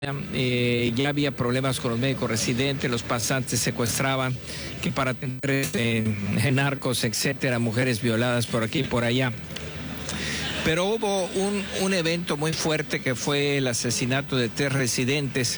Ya había problemas con los médicos residentes, los pasantes secuestraban, que para atender narcos, etcétera, mujeres violadas por aquí y por allá. Pero hubo un evento muy fuerte que fue el asesinato de 3 residentes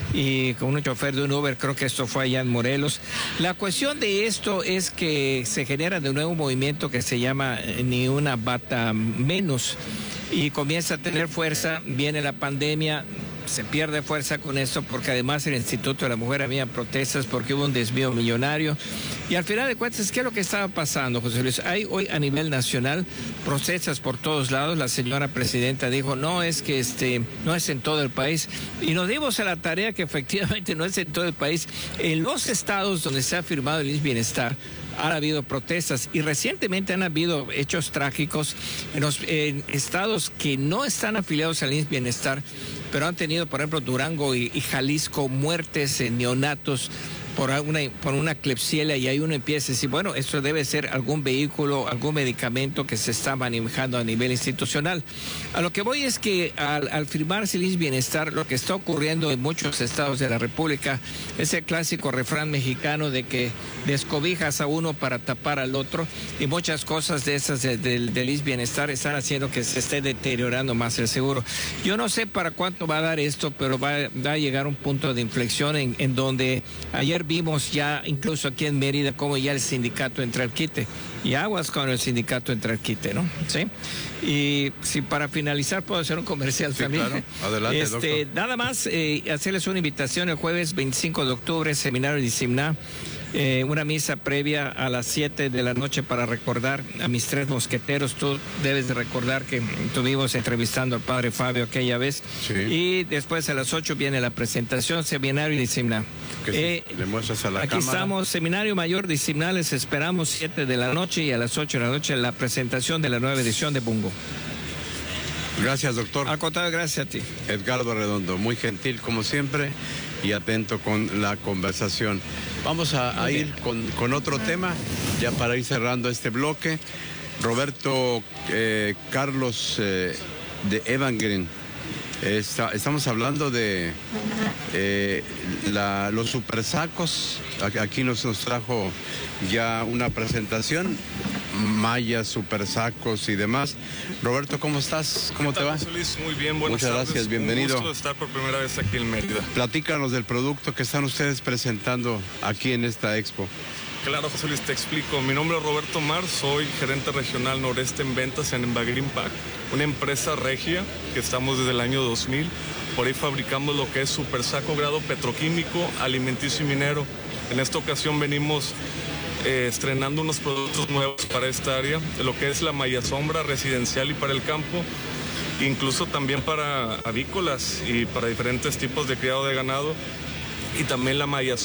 y con un chofer de un Uber, creo que esto fue allá en Morelos. La cuestión de esto es que se genera de nuevo un movimiento que se llama Ni una bata menos y comienza a tener fuerza, viene la pandemia, se pierde fuerza con esto porque además el Instituto de la Mujer había protestas porque hubo un desvío millonario y al final de cuentas, ¿qué es lo que estaba pasando, José Luis? Hay hoy a nivel nacional protestas por todos lados. La señora presidenta dijo, no, es que no es en todo el país y nos dimos a la tarea que efectivamente no es en todo el país. En los estados donde se ha firmado el Bienestar ha habido protestas y recientemente han habido hechos trágicos en estados que no están afiliados al IMSS Bienestar, pero han tenido, por ejemplo, Durango y Jalisco, muertes en neonatos por una Klebsiella, y ahí uno empieza a decir, bueno, esto debe ser algún vehículo, algún medicamento que se está manejando a nivel institucional. A lo que voy es que al firmarse el IMSS Bienestar, lo que está ocurriendo en muchos estados de la República es el clásico refrán mexicano de que descobijas a uno para tapar al otro, y muchas cosas de esas del IMSS Bienestar están haciendo que se esté deteriorando más el seguro. Yo no sé para cuánto va a dar esto, pero va a llegar un punto de inflexión en donde ayer vimos ya incluso aquí en Mérida cómo ya el sindicato entra al quite, y aguas con el sindicato entra al quite, ¿no? Sí. Y si para finalizar puedo hacer un comercial también. Claro. Adelante, doctor. Nada más hacerles una invitación el jueves 25 de octubre, seminario de Simná. Una misa previa a las 7 de la noche para recordar a mis 3 mosqueteros. Tú debes de recordar que estuvimos entrevistando al padre Fabio aquella vez. Sí. Y después a las 8 viene la presentación, seminario de Simná. Le muestras a la aquí cámara. Estamos, seminario mayor de Simná, les esperamos 7 de la noche y a las 8 de la noche la presentación de la nueva edición de Bungo. Gracias, doctor. Al contrario, gracias a ti. Edgardo Redondo, muy gentil como siempre y atento con la conversación. Vamos a ir con otro tema, ya para ir cerrando este bloque. Roberto Carlos de Evangren. Estamos hablando de los supersacos. Aquí nos trajo ya una presentación, mallas, supersacos y demás. Roberto, ¿cómo estás? ¿Cómo te va? José Luis, muy bien, buenas tardes. Muchas gracias, bienvenido. Un gusto estar por primera vez aquí en Mérida. Platícanos del producto que están ustedes presentando aquí en esta expo. Claro, José Luis, te explico. Mi nombre es Roberto Mar, soy gerente regional noreste en ventas en Embagrin Pack, una empresa regia que estamos desde el año 2000. Por ahí fabricamos lo que es supersaco grado petroquímico, alimenticio y minero. En esta ocasión venimos estrenando unos productos nuevos para esta área, lo que es la malla sombra residencial y para el campo, incluso también para avícolas y para diferentes tipos de criado de ganado. Y también la malla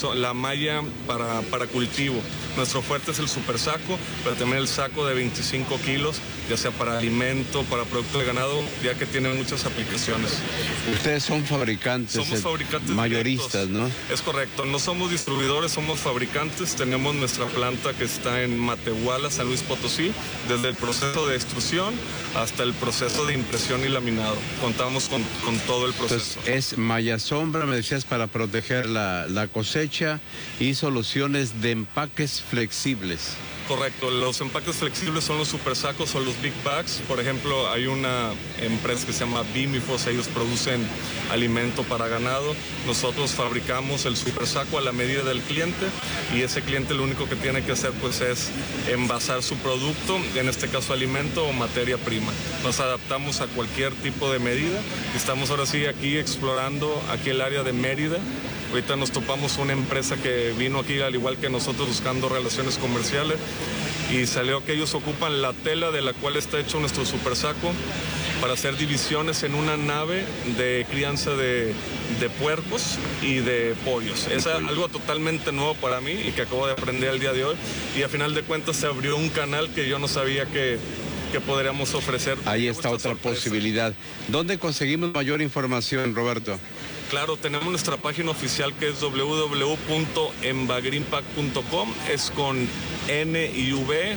para cultivo. Nuestro fuerte es el super saco, pero también el saco de 25 kilos, ya sea para alimento, para producto de ganado, ya que tienen muchas aplicaciones. Ustedes son fabricantes, somos fabricantes mayoristas, directos, ¿no? Es correcto, no somos distribuidores, somos fabricantes. Tenemos nuestra planta que está en Matehuala, San Luis Potosí, desde el proceso de extrusión hasta el proceso de impresión y laminado. Contamos con todo el proceso. Entonces, es malla sombra, me decías, para proteger la cosecha, y soluciones de empaques flexibles. Correcto, los empaques flexibles son los super sacos o los big bags. Por ejemplo, hay una empresa que se llama Bimifos, ellos producen alimento para ganado. Nosotros fabricamos el super saco a la medida del cliente, y ese cliente lo único que tiene que hacer pues es envasar su producto, en este caso alimento o materia prima. Nos adaptamos a cualquier tipo de medida. Estamos ahora sí aquí explorando aquí el área de Mérida. Ahorita nos topamos una empresa que vino aquí al igual que nosotros buscando relaciones comerciales, y salió que ellos ocupan la tela de la cual está hecho nuestro super saco para hacer divisiones en una nave de crianza de puercos y de pollos. Es algo totalmente nuevo para mí y que acabo de aprender el día de hoy, y a final de cuentas se abrió un canal que yo no sabía que podríamos ofrecer. Ahí está otra posibilidad. ¿Dónde conseguimos mayor información, Roberto? Claro, tenemos nuestra página oficial que es www.embagrinpack.com, es con N y V,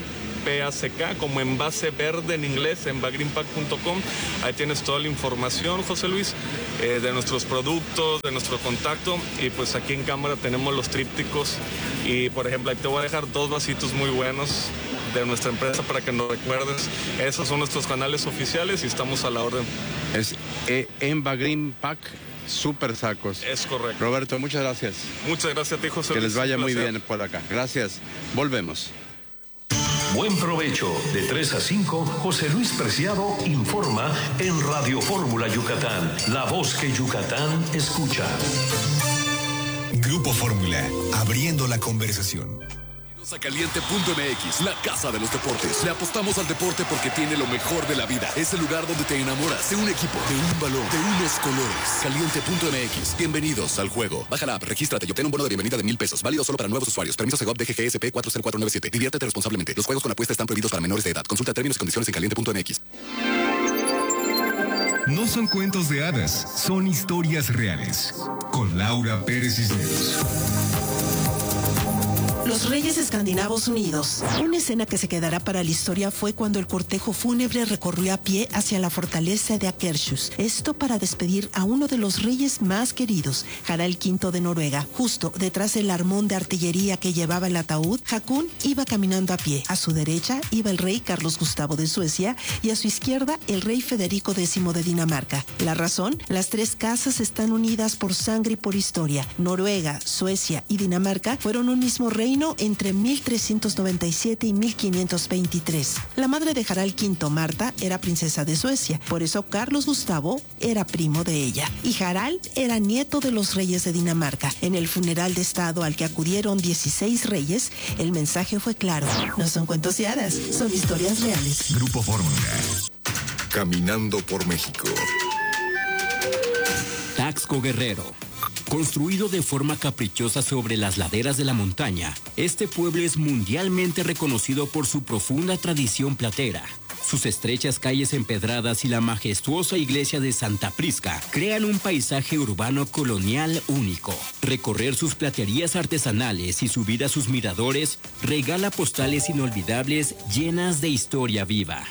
PACK, como envase verde en inglés, en bagreenpack.com. Ahí tienes toda la información, José Luis, de nuestros productos, de nuestro contacto. Y pues aquí en cámara tenemos los trípticos. Y por ejemplo, ahí te voy a dejar 2 vasitos muy buenos de nuestra empresa para que nos recuerdes. Esos son nuestros canales oficiales y estamos a la orden. Es Enva Green Pack Super Sacos. Es correcto. Roberto, muchas gracias. Muchas gracias a ti, José Que Luis. les vaya muy bien por acá. Gracias. Volvemos. Buen provecho. De 3 a 5, José Luis Preciado informa en Radio Fórmula Yucatán. La voz que Yucatán escucha. Grupo Fórmula, abriendo la conversación. A Caliente.mx, la casa de los deportes. Le apostamos al deporte porque tiene lo mejor de la vida. Es el lugar donde te enamoras de un equipo, de un balón, de unos colores. Caliente.mx. Bienvenidos al juego. Baja la app, regístrate y obtén un bono de bienvenida de $1,000. Válido solo para nuevos usuarios. Permiso Segov DGGSP 40497. Diviértete responsablemente. Los juegos con apuesta están prohibidos para menores de edad. Consulta términos y condiciones en Caliente.mx. No son cuentos de hadas, son historias reales. Con Laura Pérez Cisneros. Los Reyes Escandinavos Unidos. Una escena que se quedará para la historia fue cuando el cortejo fúnebre recorrió a pie hacia la fortaleza de Akershus. Esto para despedir a uno de los reyes más queridos, Harald V de Noruega. Justo detrás del armón de artillería que llevaba el ataúd, Hakon iba caminando a pie. A su derecha iba el rey Carlos Gustavo de Suecia y a su izquierda el rey Federico X de Dinamarca. La razón, las 3 casas están unidas por sangre y por historia. Noruega, Suecia y Dinamarca fueron un mismo reino entre 1397 y 1523. La madre de Harald V, Marta, era princesa de Suecia, por eso Carlos Gustavo era primo de ella, y Harald era nieto de los reyes de Dinamarca. En el funeral de estado al que acudieron 16 reyes, el mensaje fue claro: no son cuentos de hadas, son historias reales. Grupo Fórmula. Caminando por México. Taxco Guerrero. Construido de forma caprichosa sobre las laderas de la montaña, este pueblo es mundialmente reconocido por su profunda tradición platera. Sus estrechas calles empedradas y la majestuosa iglesia de Santa Prisca crean un paisaje urbano colonial único. Recorrer sus platerías artesanales y subir a sus miradores regala postales inolvidables llenas de historia viva.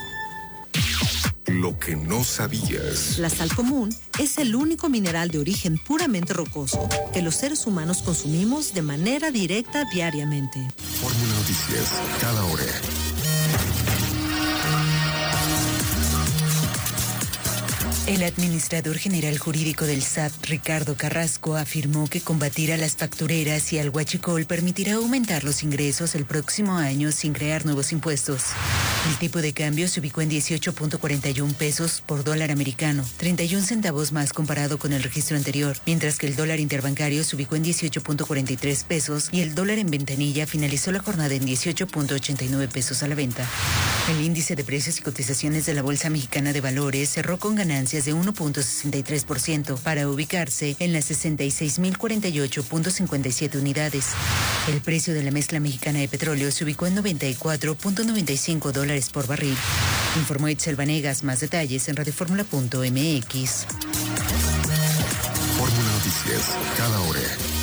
Lo que no sabías. La sal común es el único mineral de origen puramente rocoso que los seres humanos consumimos de manera directa diariamente. Fórmula Noticias, cada hora. El administrador general jurídico del SAT, Ricardo Carrasco, afirmó que combatir a las factureras y al huachicol permitirá aumentar los ingresos el próximo año sin crear nuevos impuestos. El tipo de cambio se ubicó en 18.41 pesos por dólar americano, 31 centavos más comparado con el registro anterior, mientras que el dólar interbancario se ubicó en 18.43 pesos y el dólar en ventanilla finalizó la jornada en 18.89 pesos a la venta. El índice de precios y cotizaciones de la Bolsa Mexicana de Valores cerró con ganancias de 1.63% para ubicarse en las 66.048.57 unidades. El precio de la mezcla mexicana de petróleo se ubicó en $94.95 por barril. Informó Itzel Vanegas. Más detalles en radioformula.mx. Fórmula Noticias, cada hora.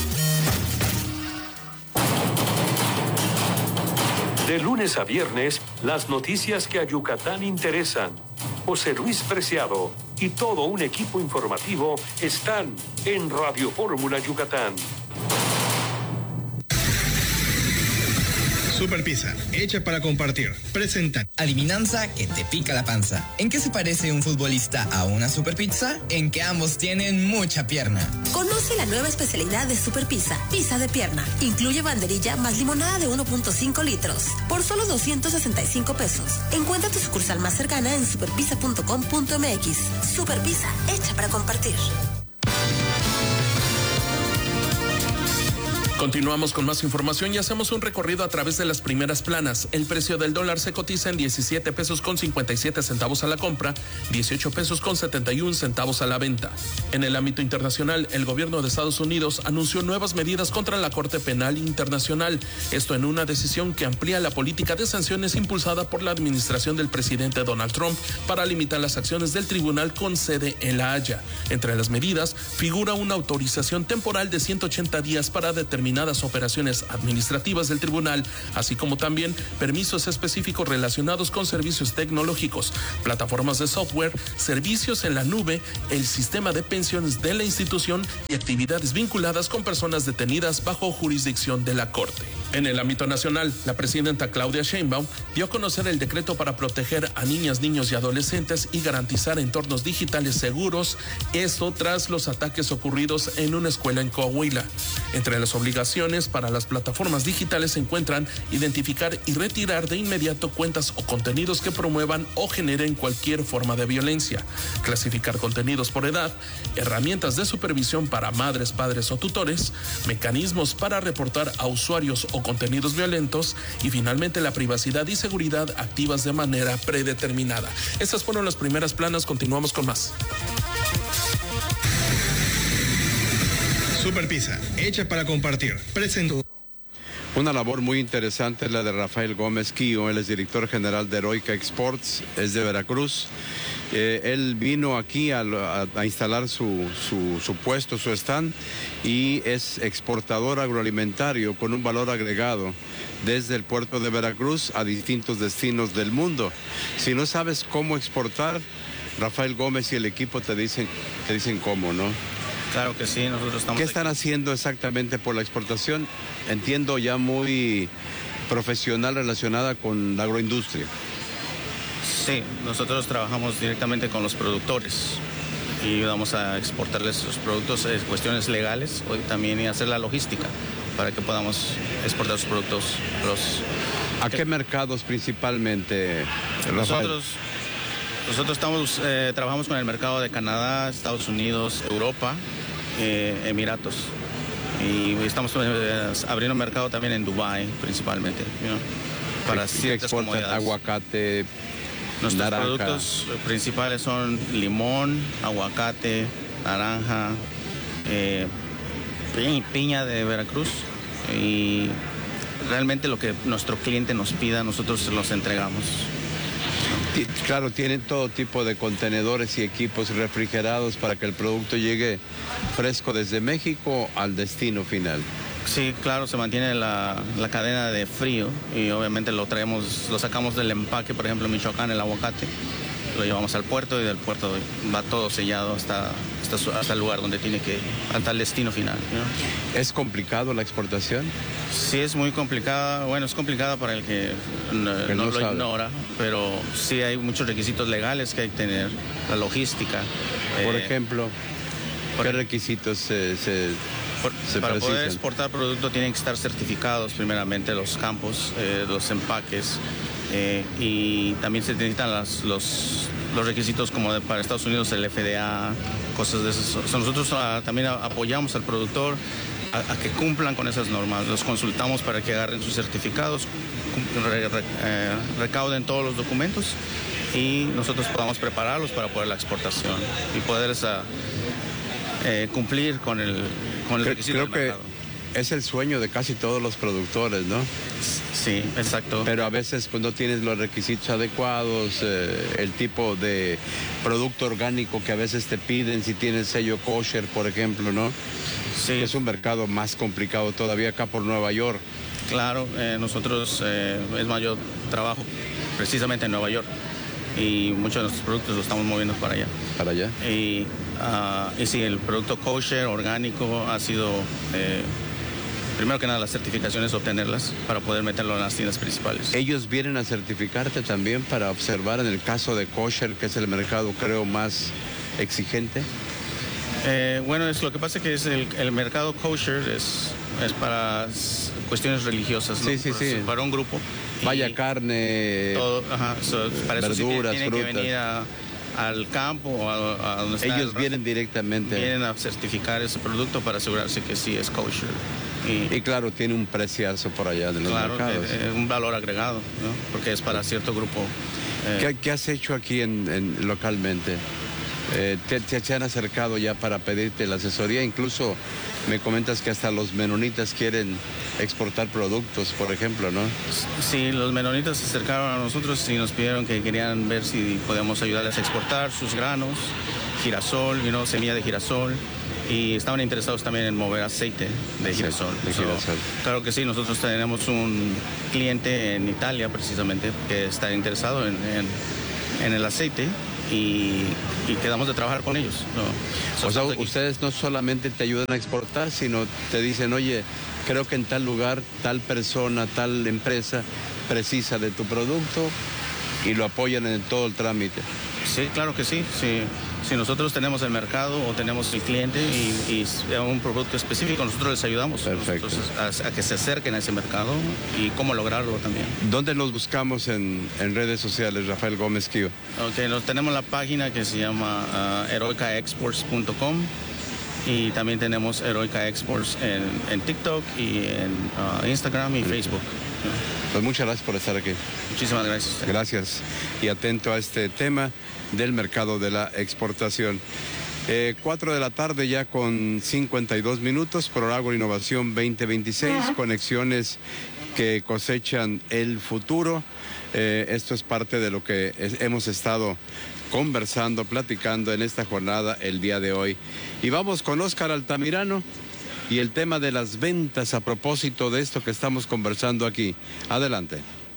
De lunes a viernes, las noticias que a Yucatán interesan. José Luis Preciado y todo un equipo informativo están en Radio Fórmula Yucatán. Super Pizza, hecha para compartir. Presenta. Adivinanza que te pica la panza. ¿En qué se parece un futbolista a una Super Pizza? En que ambos tienen mucha pierna. Conoce la nueva especialidad de Super Pizza, pizza de pierna. Incluye banderilla más limonada de 1.5 litros. Por solo 265 pesos. Encuentra tu sucursal más cercana en superpizza.com.mx. Super Pizza, hecha para compartir. Continuamos con más información y hacemos un recorrido a través de las primeras planas. El precio del dólar se cotiza en 17 pesos con 57 centavos a la compra, 18 pesos con 71 centavos a la venta. En el ámbito internacional, el gobierno de Estados Unidos anunció nuevas medidas contra la Corte Penal Internacional. Esto en una decisión que amplía la política de sanciones impulsada por la administración del presidente Donald Trump para limitar las acciones del tribunal con sede en La Haya. Entre las medidas figura una autorización temporal de 180 días para determinar denominadas operaciones administrativas del tribunal, así como también permisos específicos relacionados con servicios tecnológicos, plataformas de software, servicios en la nube, el sistema de pensiones de la institución y actividades vinculadas con personas detenidas bajo jurisdicción de la Corte. En el ámbito nacional, la presidenta Claudia Sheinbaum dio a conocer el decreto para proteger a niñas, niños y adolescentes y garantizar entornos digitales seguros, esto tras los ataques ocurridos en una escuela en Coahuila. Entre las obligaciones para las plataformas digitales se encuentran identificar y retirar de inmediato cuentas o contenidos que promuevan o generen cualquier forma de violencia, clasificar contenidos por edad, herramientas de supervisión para madres, padres o tutores, mecanismos para reportar a usuarios o contenidos violentos y finalmente la privacidad y seguridad activas de manera predeterminada. Estas fueron las primeras planas, continuamos con más. Super Pizza, hecha para compartir. Presento. Una labor muy interesante es la de Rafael Gómez Quío, él es director general de Heroica Exports, es de Veracruz. Él vino aquí a instalar su puesto, su stand, y es exportador agroalimentario con un valor agregado desde el puerto de Veracruz a distintos destinos del mundo. Si no sabes cómo exportar, Rafael Gómez y el equipo te dicen cómo, ¿no? Claro que sí, nosotros estamos... ¿Qué están haciendo exactamente por la exportación? Entiendo ya muy profesional relacionada con la agroindustria. Sí, nosotros trabajamos directamente con los productores y vamos a exportarles los productos, cuestiones legales, y también hacer la logística para que podamos exportar los productos. ¿A qué mercados principalmente, Rafael? Nosotros trabajamos con el mercado de Canadá, Estados Unidos, Europa, Emiratos. Y estamos abriendo mercado también en Dubái, principalmente, para ciertas comodidades. Aguacate, nuestros naranja. Productos principales son limón, aguacate, naranja, piña de Veracruz. Y realmente lo que nuestro cliente nos pida, nosotros se los entregamos. Claro, tienen todo tipo de contenedores y equipos refrigerados para que el producto llegue fresco desde México al destino final. Sí, claro, se mantiene la cadena de frío y obviamente lo sacamos del empaque, por ejemplo, en Michoacán, el aguacate, lo llevamos al puerto y del puerto va todo sellado hasta el lugar donde tiene que ir, hasta el destino final, ¿no? ¿Es complicado la exportación? Sí, es muy complicada. Bueno, es complicada para el que no lo ignora, pero sí hay muchos requisitos legales que hay que tener, la logística. Por ejemplo, ¿qué requisitos se para precisan? poder exportar producto tienen que estar certificados primeramente los campos, los empaques, y también se necesitan los requisitos como para Estados Unidos, el FDA, cosas de eso. Nosotros también apoyamos al productor a que cumplan con esas normas. Los consultamos para que agarren sus certificados, recauden todos los documentos y nosotros podamos prepararlos para poder la exportación y poder cumplir con el requisito del mercado. Creo que es el sueño de casi todos los productores, ¿no? Sí, exacto. Pero a veces pues no tienes los requisitos adecuados, el tipo de producto orgánico que a veces te piden, si tienes sello kosher, por ejemplo, ¿no? Sí. Es un mercado más complicado todavía acá por Nueva York. Claro, nosotros es mayor trabajo precisamente en Nueva York y muchos de nuestros productos los estamos moviendo para allá. ¿Para allá? Y sí, el producto kosher, orgánico, ha sido... primero que nada, las certificaciones, obtenerlas para poder meterlo en las tiendas principales. ¿Ellos vienen a certificarte también para observar en el caso de kosher, que es el mercado, creo, más exigente? Bueno, lo que pasa es que es el mercado kosher es para cuestiones religiosas, ¿no? Sí. Para un grupo. Vaya carne, todo, para verduras, eso sí tienen frutas. que venir al campo o a donde está. Ellos vienen directamente. Vienen a certificar ese producto para asegurarse que sí es kosher. Y claro, tiene un preciazo por allá de los mercados. Un valor agregado, ¿no? Porque es para cierto grupo. ¿Qué has hecho aquí localmente? ¿Te han acercado ya para pedirte la asesoría? Incluso me comentas que hasta los menonitas quieren exportar productos, por ejemplo, ¿no? Sí, los menonitas se acercaron a nosotros y nos pidieron que querían ver si podíamos ayudarles a exportar sus granos, girasol, semilla de girasol, y estaban interesados también en mover aceite de girasol. Claro que sí, nosotros tenemos un cliente en Italia precisamente que está interesado en el aceite y quedamos de trabajar con ellos. O sea, ustedes no solamente te ayudan a exportar, sino te dicen, oye, creo que en tal lugar, tal persona, tal empresa precisa de tu producto y lo apoyan en todo el trámite. Sí, claro que sí. Si nosotros tenemos el mercado o tenemos el cliente y un producto específico, nosotros les ayudamos. Perfecto. A que se acerquen a ese mercado y cómo lograrlo también. ¿Dónde los buscamos en redes sociales, Rafael Gómez Quío? Tenemos la página que se llama heroicaexports.com y también tenemos Heroica Exports en TikTok y en Instagram y Facebook. Pues muchas gracias por estar aquí. Muchísimas gracias. Gracias. Y atento a este tema del mercado de la exportación. 4 de la tarde ya con 52 minutos, Proagro Innovación 2026, conexiones que cosechan el futuro. Esto es parte de lo que hemos estado conversando, platicando en esta jornada el día de hoy. Y vamos con Óscar Altamirano y el tema de las ventas a propósito de esto que estamos conversando aquí. Adelante.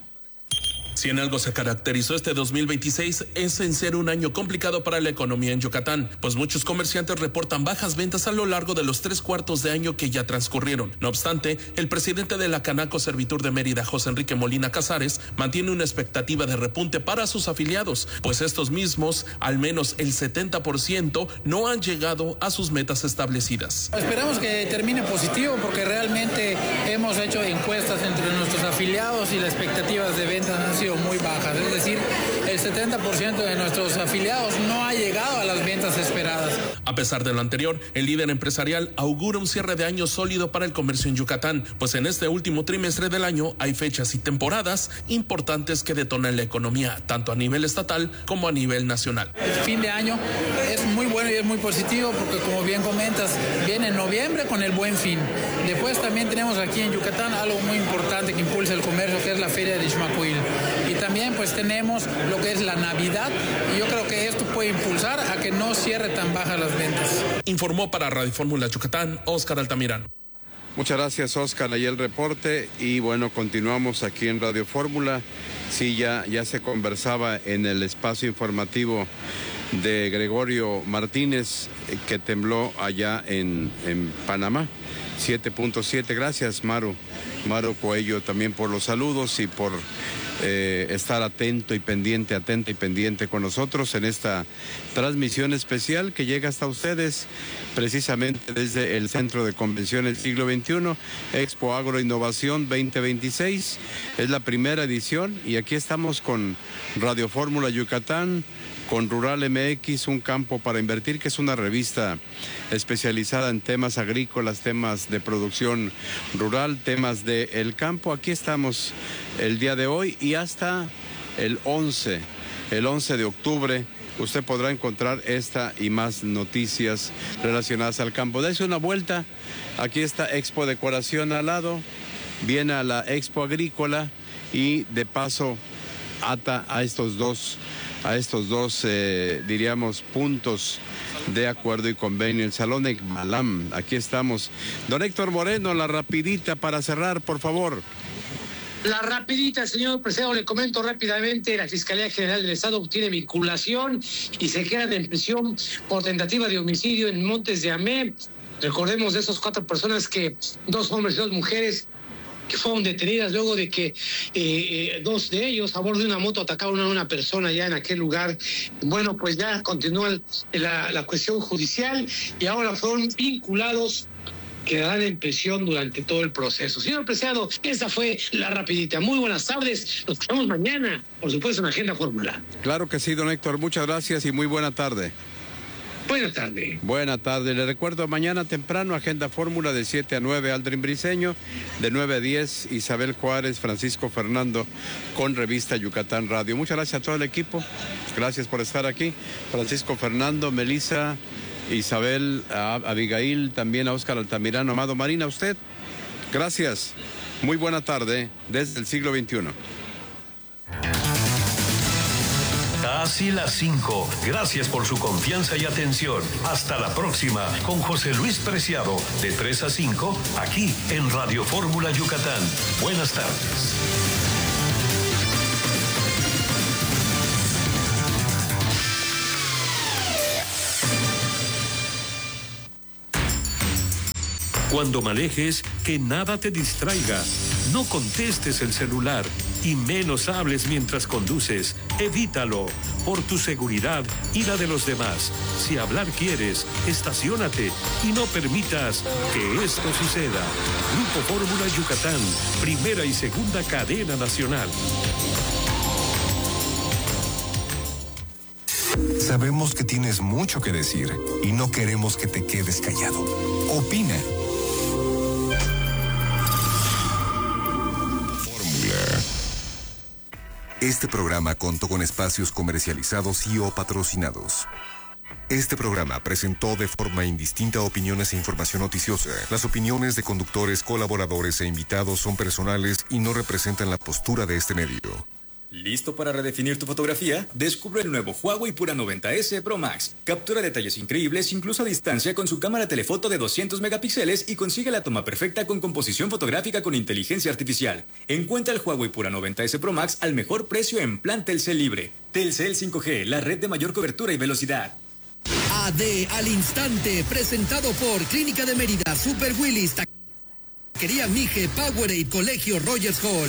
Si en algo se caracterizó este 2026 es en ser un año complicado para la economía en Yucatán, pues muchos comerciantes reportan bajas ventas a lo largo de los 3/4 de año que ya transcurrieron. No obstante, el presidente de la Canaco Servitur de Mérida, José Enrique Molina Casares, mantiene una expectativa de repunte para sus afiliados, pues estos mismos, al menos el 70%, no han llegado a sus metas establecidas. Esperamos que termine positivo porque realmente hemos hecho encuestas entre nuestros afiliados y las expectativas de ventas han sido muy bajas, es decir, el 70% de nuestros afiliados no ha llegado a las ventas esperadas. A pesar de lo anterior, el líder empresarial augura un cierre de año sólido para el comercio en Yucatán, pues en este último trimestre del año hay fechas y temporadas importantes que detonan la economía, tanto a nivel estatal como a nivel nacional. El fin de año es muy bueno y es muy positivo porque, como bien comentas, viene en noviembre con el Buen Fin. Después también tenemos aquí en Yucatán algo muy importante que impulsa el comercio, que es la Feria de Ixmaquil. Y también pues tenemos lo que es la Navidad y yo creo que esto puede impulsar a que no cierre tan bajas las ventas. Informó para Radio Fórmula Yucatán, Óscar Altamirano. Muchas gracias, Óscar, ahí el reporte y bueno, continuamos aquí en Radio Fórmula. Sí, ya se conversaba en el espacio informativo de Gregorio Martínez que tembló allá en Panamá, 7.7. Gracias, Maru Coello, también por los saludos y por estar atenta y pendiente con nosotros en esta transmisión especial que llega hasta ustedes precisamente desde el Centro de Convenciones Siglo XXI, Expo Agro Innovación 2026. Es la primera edición y aquí estamos con Radio Fórmula Yucatán, con Rural MX, un campo para invertir, que es una revista especializada en temas agrícolas, temas de producción rural, temas del campo. Aquí estamos el día de hoy y hasta el 11 de octubre. Usted podrá encontrar esta y más noticias relacionadas al campo. Dese una vuelta. Aquí está Expo Decoración al lado. Viene a la Expo Agrícola y de paso ata a estos dos diríamos, puntos de acuerdo y convenio. El Salón Ekmalam, aquí estamos. Don Héctor Moreno, la rapidita para cerrar, por favor. La rapidita, señor presidente, le comento rápidamente, la Fiscalía General del Estado obtiene vinculación y se quedan en prisión por tentativa de homicidio en Montes de Amé. Recordemos de esos 4 personas que 2 hombres y 2 mujeres que fueron detenidas luego de que 2 de ellos a bordo de una moto atacaron a una persona ya en aquel lugar. Bueno, pues ya continúa la cuestión judicial y ahora fueron vinculados, quedarán en prisión durante todo el proceso. Señor Preciado, esa fue la rapidita. Muy buenas tardes, nos vemos mañana, por supuesto, en Agenda Fórmula. Claro que sí, don Héctor, muchas gracias y muy buena tarde. Buenas tardes. Buena tarde. Le recuerdo, mañana temprano, Agenda Fórmula de 7 a 9, Aldrin Briceño, de 9 a 10, Isabel Juárez, Francisco Fernando, con Revista Yucatán Radio. Muchas gracias a todo el equipo. Gracias por estar aquí. Francisco Fernando, Melissa, Isabel, a Abigail, también a Óscar Altamirano, Amado Marina, a usted. Gracias. Muy buena tarde desde el siglo XXI. Casi las 5. Gracias por su confianza y atención. Hasta la próxima con José Luis Preciado, de 3 a 5, aquí en Radio Fórmula Yucatán. Buenas tardes. Cuando manejes, que nada te distraiga. No contestes el celular y menos hables mientras conduces. Evítalo, por tu seguridad y la de los demás. Si hablar quieres, estaciónate y no permitas que esto suceda. Grupo Fórmula Yucatán, primera y segunda cadena nacional. Sabemos que tienes mucho que decir y no queremos que te quedes callado. Opina. Este programa contó con espacios comercializados y o patrocinados. Este programa presentó de forma indistinta opiniones e información noticiosa. Las opiniones de conductores, colaboradores e invitados son personales y no representan la postura de este medio. ¿Listo para redefinir tu fotografía? Descubre el nuevo Huawei Pura 90S Pro Max. Captura detalles increíbles incluso a distancia con su cámara telefoto de 200 megapíxeles y consigue la toma perfecta con composición fotográfica con inteligencia artificial. Encuentra el Huawei Pura 90S Pro Max al mejor precio en plan Telcel Libre. Telcel 5G, la red de mayor cobertura y velocidad. AD al instante, presentado por Clínica de Mérida, Super Willis, Taquería Mije, Powerade, Colegio Rogers Hall.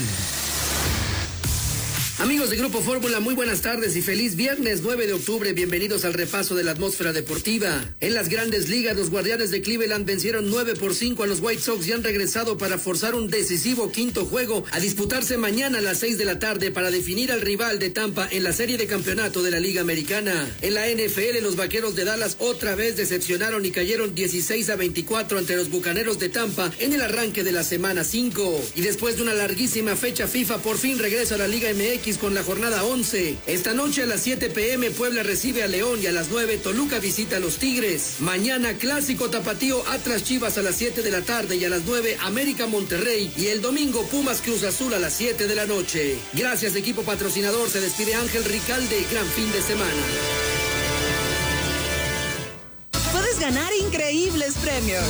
Amigos de Grupo Fórmula, muy buenas tardes y feliz viernes 9 de octubre. Bienvenidos al repaso de la atmósfera deportiva. En las Grandes Ligas, los Guardianes de Cleveland vencieron 9-5 a los White Sox y han regresado para forzar un decisivo quinto juego a disputarse mañana a las 6 de la tarde para definir al rival de Tampa en la serie de campeonato de la Liga Americana. En la NFL, los Vaqueros de Dallas otra vez decepcionaron y cayeron 16-24 ante los Bucaneros de Tampa en el arranque de la semana 5. Y después de una larguísima fecha FIFA, por fin regresa a la Liga MX con la jornada 11. Esta noche a las 7 p.m. Puebla recibe a León y a las 9 Toluca visita a los Tigres. Mañana clásico tapatío Atlas Chivas a las 7 de la tarde y a las 9 América Monterrey y el domingo Pumas Cruz Azul a las 7 de la noche. Gracias equipo patrocinador, se despide Ángel Ricalde, gran fin de semana. Puedes ganar increíbles premios.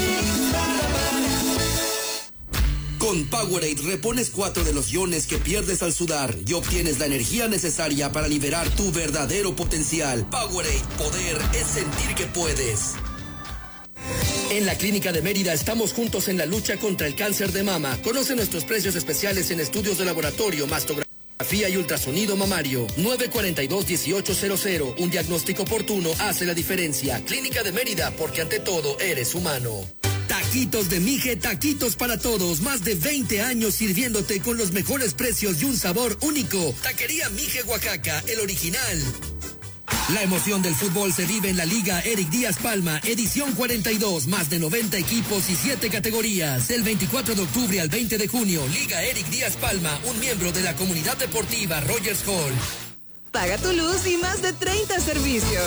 Con Powerade repones 4 de los iones que pierdes al sudar y obtienes la energía necesaria para liberar tu verdadero potencial. Powerade, poder es sentir que puedes. En la Clínica de Mérida estamos juntos en la lucha contra el cáncer de mama. Conoce nuestros precios especiales en estudios de laboratorio, mastografía y ultrasonido mamario. 942-1800. Un diagnóstico oportuno hace la diferencia. Clínica de Mérida, porque ante todo eres humano. Taquitos de Mije, taquitos para todos. Más de 20 años sirviéndote con los mejores precios y un sabor único. Taquería Mije Oaxaca, el original. La emoción del fútbol se vive en la Liga Eric Díaz Palma, edición 42, más de 90 equipos y 7 categorías. Del 24 de octubre al 20 de junio, Liga Eric Díaz Palma, un miembro de la comunidad deportiva Rogers Hall. Paga tu luz y más de 30 servicios.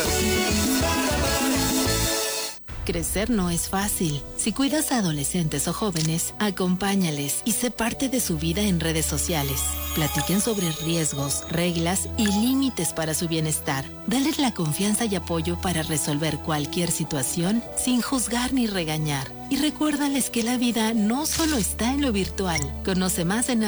Crecer no es fácil. Si cuidas a adolescentes o jóvenes, acompáñales y sé parte de su vida en redes sociales. Platiquen sobre riesgos, reglas y límites para su bienestar. Dales la confianza y apoyo para resolver cualquier situación sin juzgar ni regañar. Y recuérdales que la vida no solo está en lo virtual. Conoce más en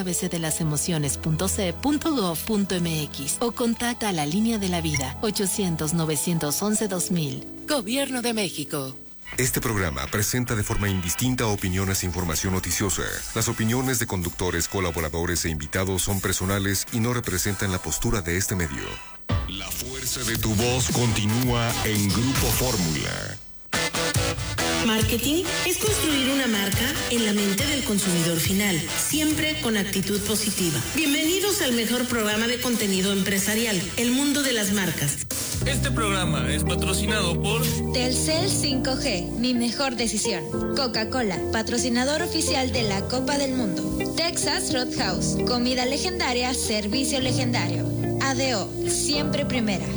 abcdelasemociones.ce.gov.mx o contacta a la Línea de la Vida 800-911-2000. Gobierno de México. Este programa presenta de forma indistinta opiniones e información noticiosa. Las opiniones de conductores, colaboradores e invitados son personales y no representan la postura de este medio. La fuerza de tu voz continúa en Grupo Fórmula. Marketing es construir una marca en la mente del consumidor final, siempre con actitud positiva. Bienvenidos al mejor programa de contenido empresarial, El Mundo de las Marcas. Este programa es patrocinado por Telcel 5G, mi mejor decisión. Coca-Cola, patrocinador oficial de la Copa del Mundo. Texas Roadhouse, comida legendaria, servicio legendario. ADO, siempre primera.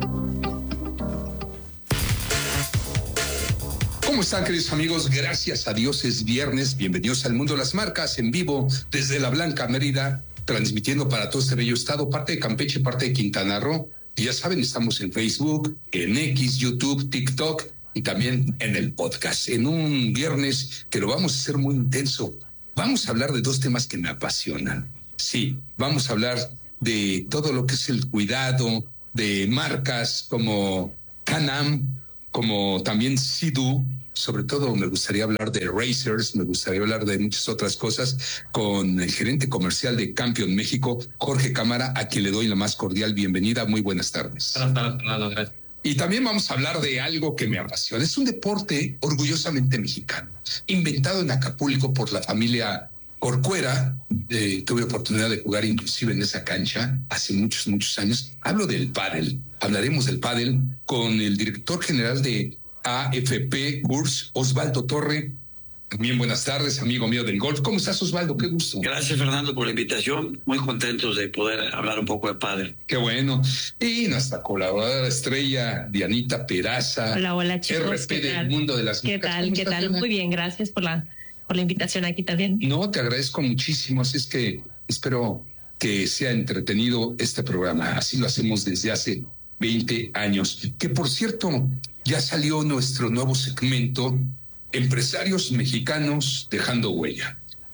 ¿Cómo están, queridos amigos? Gracias a Dios es viernes. Bienvenidos al Mundo de las Marcas en vivo desde La Blanca, Mérida, transmitiendo para todo este bello estado, parte de Campeche, parte de Quintana Roo. Y ya saben, estamos en Facebook, en X, YouTube, TikTok y también en el podcast. En un viernes que lo vamos a hacer muy intenso. Vamos a hablar de dos temas que me apasionan. Sí, vamos a hablar de todo lo que es el cuidado de marcas como Can-Am, como también Sea-Doo. Sobre todo me gustaría hablar de Racers, me gustaría hablar de muchas otras cosas con el gerente comercial de Campeón México, Jorge Cámara, a quien le doy la más cordial bienvenida. Muy buenas tardes. Buenas tardes, Fernando. Gracias. Y también vamos a hablar de algo que me apasiona. Es un deporte orgullosamente mexicano, inventado en Acapulco por la familia Corcuera. Tuve oportunidad de jugar inclusive en esa cancha hace muchos años. Hablo del pádel. Hablaremos del pádel con el director general de AFP Kurs, Osvaldo Torre. Bien, buenas tardes, amigo mío del golf. ¿Cómo estás, Osvaldo? Qué gusto. Gracias, Fernando, por la invitación. Muy contentos de poder hablar un poco de pádel. Qué bueno. Y nuestra colaboradora estrella, Dianita Peraza. Hola, chicos. RP del mundo de las marcas. ¿Qué tal? Muy bien, gracias por la invitación aquí también. No, te agradezco muchísimo. Así es que espero que sea entretenido este programa. Así lo hacemos desde hace 20 años. Que, por cierto, ya salió nuestro nuevo segmento, Empresarios Mexicanos Dejando Huella.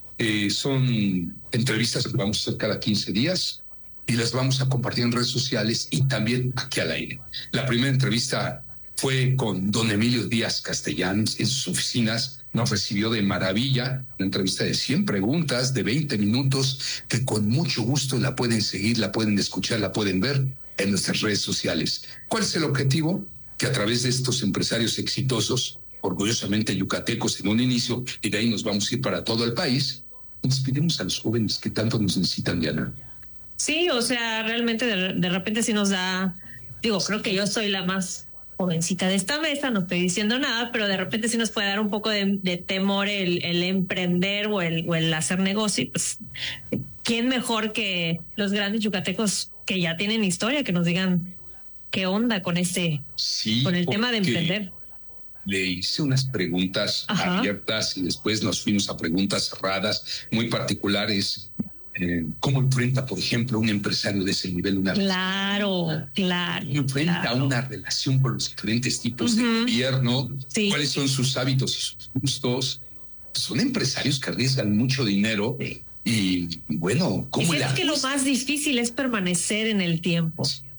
Son entrevistas que vamos a hacer cada 15 días y las vamos a compartir en redes sociales y también aquí al aire. La primera entrevista fue con don Emilio Díaz Castellanos en sus oficinas. Nos recibió de maravilla, una entrevista de 100 preguntas de 20 minutos que con mucho gusto la pueden seguir, la pueden escuchar, la pueden ver en nuestras redes sociales. ¿Cuál es el objetivo? Que a través de estos empresarios exitosos, orgullosamente yucatecos en un inicio, y de ahí nos vamos a ir para todo el país, inspiremos a los jóvenes que tanto nos necesitan, Diana. Sí, o sea, realmente de repente sí nos da, creo que yo soy la más jovencita de esta mesa, no estoy diciendo nada, pero de repente sí nos puede dar un poco de temor el emprender o el hacer negocio. Pues, ¿quién mejor que los grandes yucatecos que ya tienen historia, que nos digan qué onda con con el tema de emprender? Le hice unas preguntas abiertas y después nos fuimos a preguntas cerradas, muy particulares. ¿Cómo enfrenta, por ejemplo, un empresario de ese nivel una relación? Claro. ¿Cómo enfrenta una relación con los diferentes tipos de gobierno? Sí. ¿Cuáles son sus hábitos y sus gustos? Son empresarios que arriesgan mucho dinero. Sí. Y bueno, ¿cómo es que lo más difícil es permanecer en el tiempo.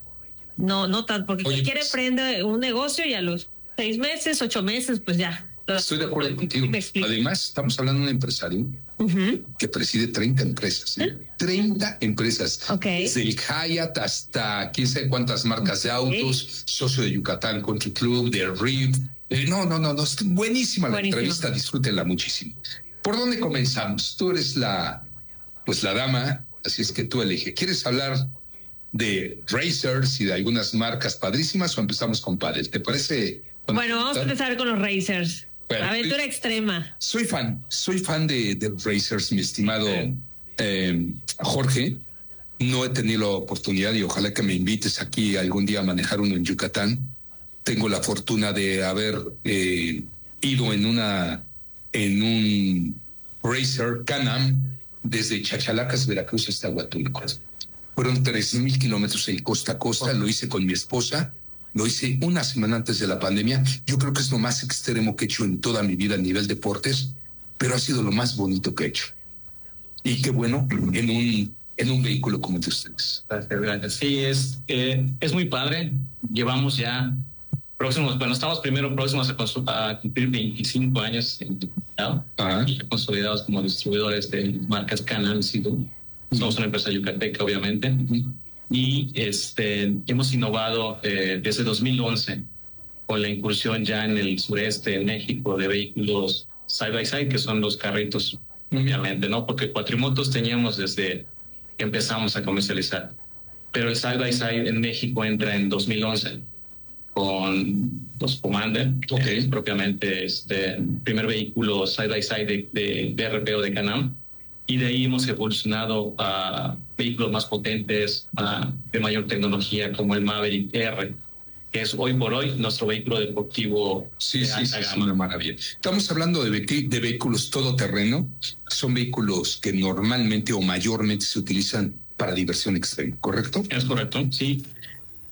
No tanto, porque quien quiere emprender un negocio y a los 6 meses, 8 meses, pues ya. Estoy de acuerdo contigo. Además, estamos hablando de un empresario que preside 30 empresas. 30 empresas. Okay. Desde el Hyatt hasta quién sabe cuántas marcas de autos, socio de Yucatán Country Club, de RIV. No, es buenísima la entrevista, disfrútenla muchísimo. ¿Por dónde comenzamos? Tú eres la dama, así es que tú elige. ¿Quieres hablar de Racers y de algunas marcas padrísimas o empezamos con pádel? ¿Te parece? Bueno, vamos a empezar con los Racers. Bueno, aventura extrema. Soy fan de Racers, mi estimado Jorge. No he tenido la oportunidad y ojalá que me invites aquí algún día a manejar uno en Yucatán. Tengo la fortuna de haber ido en un Racer Can-Am desde Chachalacas, Veracruz hasta Huatulco. Fueron 3,000 kilómetros de costa a costa. Lo hice con mi esposa. Lo hice una semana antes de la pandemia. Yo creo que es lo más extremo que he hecho en toda mi vida a nivel deportes, pero ha sido lo más bonito que he hecho. Y qué bueno, en un vehículo como el de ustedes. Gracias. Sí, es muy padre. Llevamos ya estamos próximos a cumplir 25 años consolidados como distribuidores de marcas Can-Am, Sea-Doo. Somos una empresa yucateca, obviamente. Y hemos innovado desde 2011 con la incursión ya en el sureste de México de vehículos side by side, que son los carritos, obviamente, ¿no? Porque cuatrimotos teníamos desde que empezamos a comercializar. Pero el side by side en México entra en 2011 con los Commander, que es propiamente primer vehículo side by side de BRP o de Can-Am. Y de ahí hemos evolucionado a vehículos más potentes, de mayor tecnología, como el Maverick R, que es hoy por hoy nuestro vehículo deportivo. Sí, es una maravilla. Estamos hablando de vehículos todoterreno. Son vehículos que normalmente o mayormente se utilizan para diversión extrema, ¿correcto? Es correcto, sí.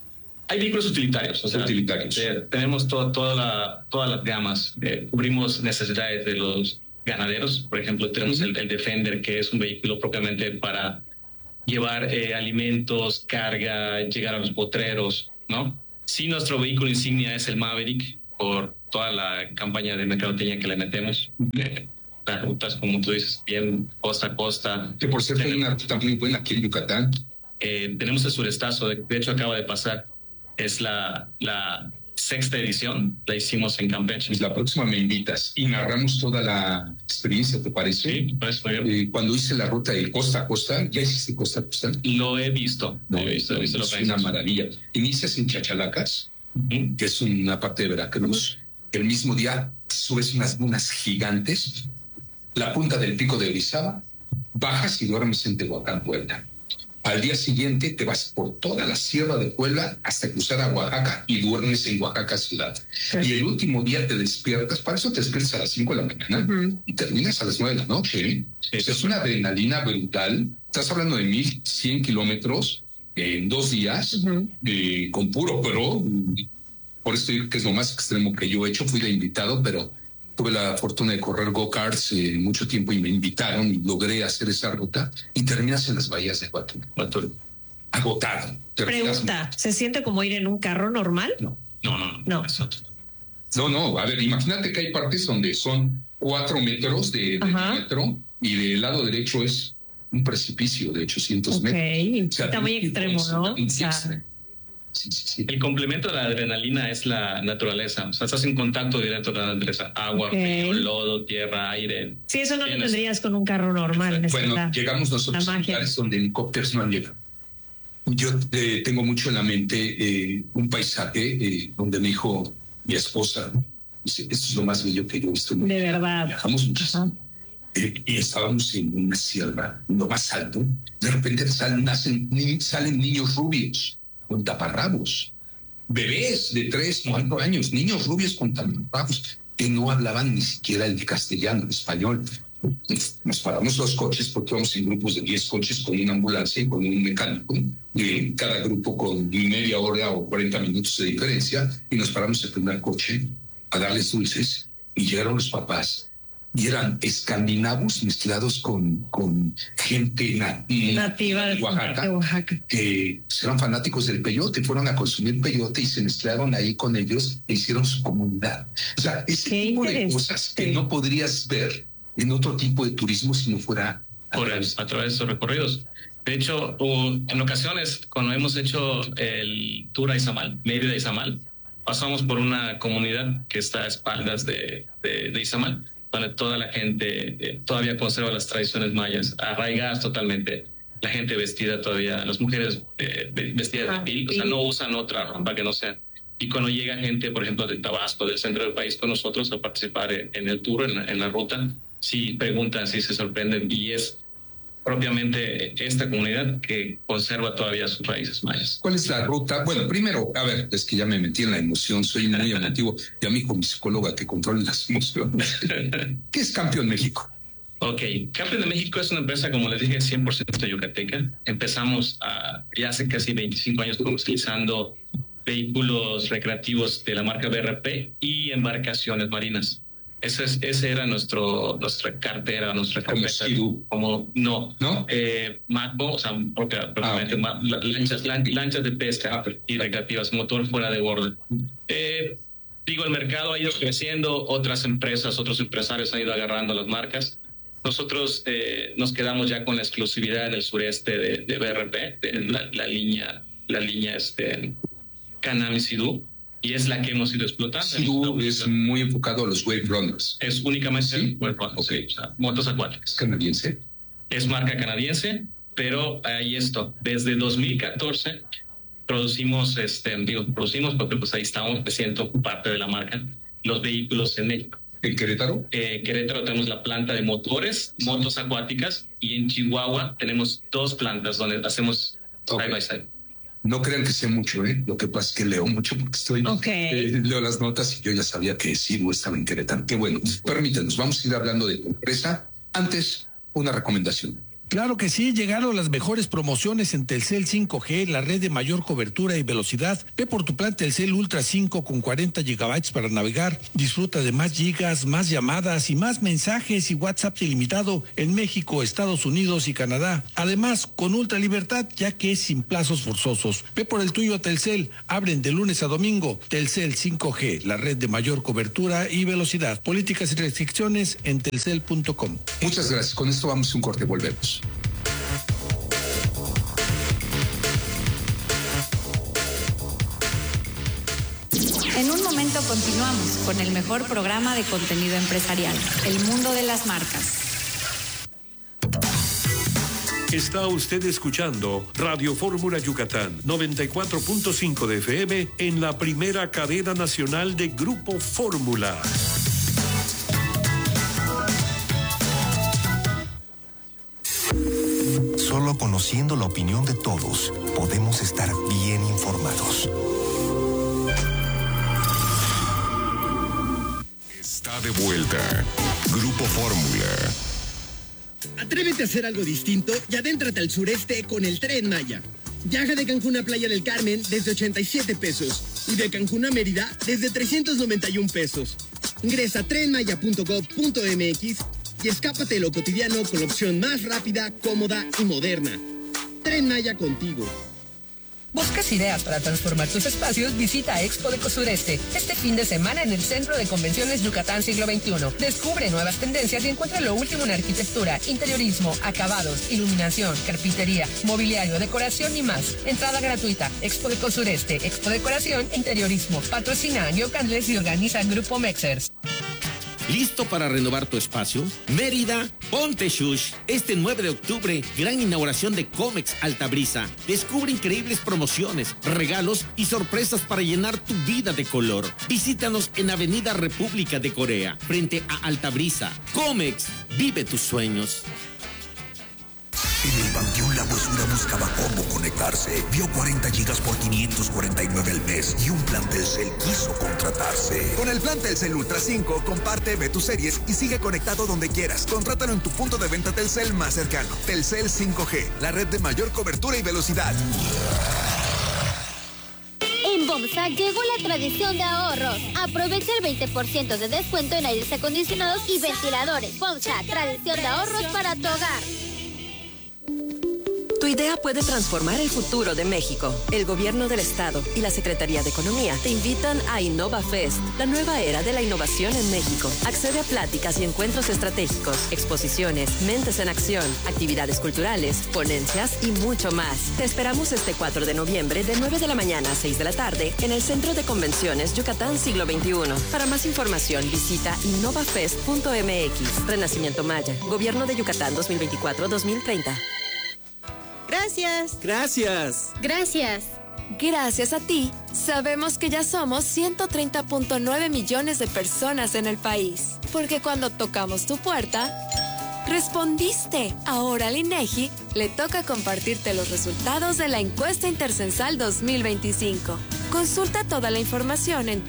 Hay vehículos utilitarios, o sea, tenemos todas las gamas. Cubrimos necesidades de los ganaderos. Por ejemplo, tenemos el Defender, que es un vehículo propiamente para llevar alimentos, carga, llegar a los potreros, ¿no? Sí, nuestro vehículo insignia es el Maverick, por toda la campaña de mercadotecnia que le metemos. Las rutas, como tú dices, bien costa a costa. Que por cierto hay una ruta muy buena aquí en Yucatán. Tenemos el surestazo, de hecho acaba de pasar. Es la 6ª edición, la hicimos en Campeche. Pues la próxima me invitas y narramos toda la experiencia, ¿te parece? Sí, me parece muy bien. Cuando hice la ruta de costa a costa, ¿ya hiciste costa a costa? Lo he visto. Es una maravilla. Inicias en Chachalacas, que es una parte de Veracruz. El mismo día subes unas dunas gigantes, la punta del pico de Orizaba, bajas y duermes en Tehuacán, Puebla. Al día siguiente te vas por toda la sierra de Puebla hasta cruzar a Oaxaca y duermes en Oaxaca ciudad. Y el último día te despiertas, para eso te despiertas a las 5 de la mañana y terminas a las 9 de la noche. Es una adrenalina brutal. Estás hablando de 1,100 kilómetros en 2 días, con puro pro. Por esto digo que es lo más extremo que yo he hecho. Fui de invitado, pero tuve la fortuna de correr go-karts mucho tiempo y me invitaron y logré hacer esa ruta y terminas en las bahías de Huatulco. Agotado. Pregunta, ¿se siente como ir en un carro normal? No. No, a ver, imagínate que hay partes donde son 4 metros de diámetro y del lado derecho es un precipicio de 800 metros. O sea, está muy extremo, ¿no? Sí. El complemento de la adrenalina es la naturaleza. O sea, estás en contacto directo con la naturaleza. Agua, frío, lodo, tierra, aire. Sí, eso no lo tendrías con un carro normal. Bueno, llegamos nosotros a lugares donde helicópteros no han llegado. Yo tengo mucho en la mente un paisaje donde me dijo mi esposa, esto es lo más bello que yo he visto. De verdad. Viajamos muchísimo. Y estábamos en una sierra, lo más alto. De repente salen niños rubios con taparrabos, bebés de 3, 4 años, niños rubios con taparrabos que no hablaban ni siquiera el castellano, el español. Nos paramos los coches porque vamos en grupos de 10 coches con una ambulancia y con un mecánico, cada grupo con media hora o 40 minutos de diferencia, y nos paramos el primer coche a darles dulces y llegaron los papás. Y eran escandinavos mezclados con gente nativa de Oaxaca, que eran fanáticos del peyote, fueron a consumir peyote y se mezclaron ahí con ellos e hicieron su comunidad. O sea, ese tipo de cosas que no podrías ver en otro tipo de turismo si no fuera a través de esos recorridos. De hecho, en ocasiones, cuando hemos hecho el tour a Izamal, Mérida Izamal, pasamos por una comunidad que está a espaldas de Izamal, donde toda la gente todavía conserva las tradiciones mayas, arraigadas totalmente. La gente vestida todavía, las mujeres vestidas de pil, o sea, no usan otra ropa que no sea. Y cuando llega gente, por ejemplo, de Tabasco, del centro del país, con nosotros a participar en el tour, en la ruta, sí preguntan, sí se sorprenden, y es propiamente esta comunidad que conserva todavía sus raíces mayas. ¿Cuál es la ruta? Bueno, primero, a ver, es que ya me metí en la emoción, soy muy emotivo, y a mí con mi psicóloga que controle las emociones. ¿Qué es Campeón México? Ok, Campeón de México es una empresa, como les dije, 100% yucateca. Empezamos ya hace casi 25 años comercializando vehículos recreativos de la marca BRP y embarcaciones marinas. Ese era nuestra cartera, nuestra carpeta. Como no. Macbo, o sea, propiamente lanchas de pesca y recreativas, motor fuera de borde. El mercado ha ido creciendo, otras empresas, otros empresarios han ido agarrando las marcas. Nosotros nos quedamos ya con la exclusividad en el sureste de BRP, de la línea Can-Am y Sea-Doo. Y es la que hemos ido explotando. Sea-Doo es muy enfocado a los wave runners. Es únicamente wave runners, o sea, motos acuáticas. ¿Es canadiense? Es marca canadiense, pero ahí esto. Desde 2014 producimos porque pues ahí estamos, me siento parte de la marca, los vehículos en México. ¿En Querétaro? Querétaro tenemos la planta de motores, motos acuáticas, y en Chihuahua tenemos 2 plantas donde hacemos side by side. No crean que sé mucho, Lo que pasa es que leo mucho porque leo las notas y yo ya sabía que Sea-Doo estaba en Querétaro. Qué bueno. Permítanos, vamos a ir hablando de tu empresa. Antes, una recomendación. Claro que sí, llegaron las mejores promociones en Telcel 5G, la red de mayor cobertura y velocidad. Ve por tu plan Telcel Ultra 5 con 40 gigabytes para navegar. Disfruta de más gigas, más llamadas y más mensajes y WhatsApp ilimitado en México, Estados Unidos y Canadá. Además, con ultra libertad, ya que es sin plazos forzosos. Ve por el tuyo a Telcel. Abren de lunes a domingo. Telcel 5G, la red de mayor cobertura y velocidad. Políticas y restricciones en telcel.com. Muchas gracias. Con esto vamos a un corte. Volvemos. En un momento continuamos con el mejor programa de contenido empresarial, El Mundo de las Marcas. Está usted escuchando Radio Fórmula Yucatán, 94.5 de FM en la primera cadena nacional de Grupo Fórmula. Solo conociendo la opinión de todos podemos estar bien informados. Está de vuelta Grupo Fórmula. Atrévete a hacer algo distinto y adéntrate al sureste con el Tren Maya. Viaja de Cancún a Playa del Carmen desde 87 pesos y de Cancún a Mérida desde 391 pesos. Ingresa a trenmaya.gov.mx y escápate de lo cotidiano con la opción más rápida, cómoda y moderna. Tren Maya contigo. ¿Buscas ideas para transformar tus espacios? Visita Expo Deco Sureste este fin de semana en el Centro de Convenciones Yucatán Siglo XXI. Descubre nuevas tendencias y encuentra lo último en arquitectura, interiorismo, acabados, iluminación, carpintería, mobiliario, decoración y más. Entrada gratuita. Expo Deco Sureste, Expo Decoración e Interiorismo. Patrocina Neocandles y organiza Grupo Mexers. ¿Listo para renovar tu espacio? Mérida, ponte shush. Este 9 de octubre, gran inauguración de Comex Altabrisa. Descubre increíbles promociones, regalos y sorpresas para llenar tu vida de color. Visítanos en Avenida República de Corea, frente a Altabrisa. Comex, vive tus sueños. En el Panteón La Huesura buscaba cómo conectarse. Vio 40 gigas por 549 al mes y un plan Telcel quiso contratarse. Con el plan Telcel Ultra 5, comparte, ve tus series y sigue conectado donde quieras. Contrátalo en tu punto de venta Telcel más cercano. Telcel 5G, la red de mayor cobertura y velocidad. En BOMSA llegó la tradición de ahorros. Aprovecha el 20% de descuento en aires acondicionados y ventiladores. BOMSA, tradición de ahorros para tu hogar. Tu idea puede transformar el futuro de México. El Gobierno del Estado y la Secretaría de Economía te invitan a InnovaFest, la nueva era de la innovación en México. Accede a pláticas y encuentros estratégicos, exposiciones, mentes en acción, actividades culturales, ponencias y mucho más. Te esperamos este 4 de noviembre de 9 de la mañana a 6 de la tarde en el Centro de Convenciones Yucatán Siglo XXI. Para más información visita innovafest.mx. Renacimiento Maya, Gobierno de Yucatán 2024-2030. Gracias. Gracias. Gracias. Gracias a ti, sabemos que ya somos 130.9 millones de personas en el país. Porque cuando tocamos tu puerta, respondiste. Ahora al INEGI le toca compartirte los resultados de la encuesta intercensal 2025. Consulta toda la información en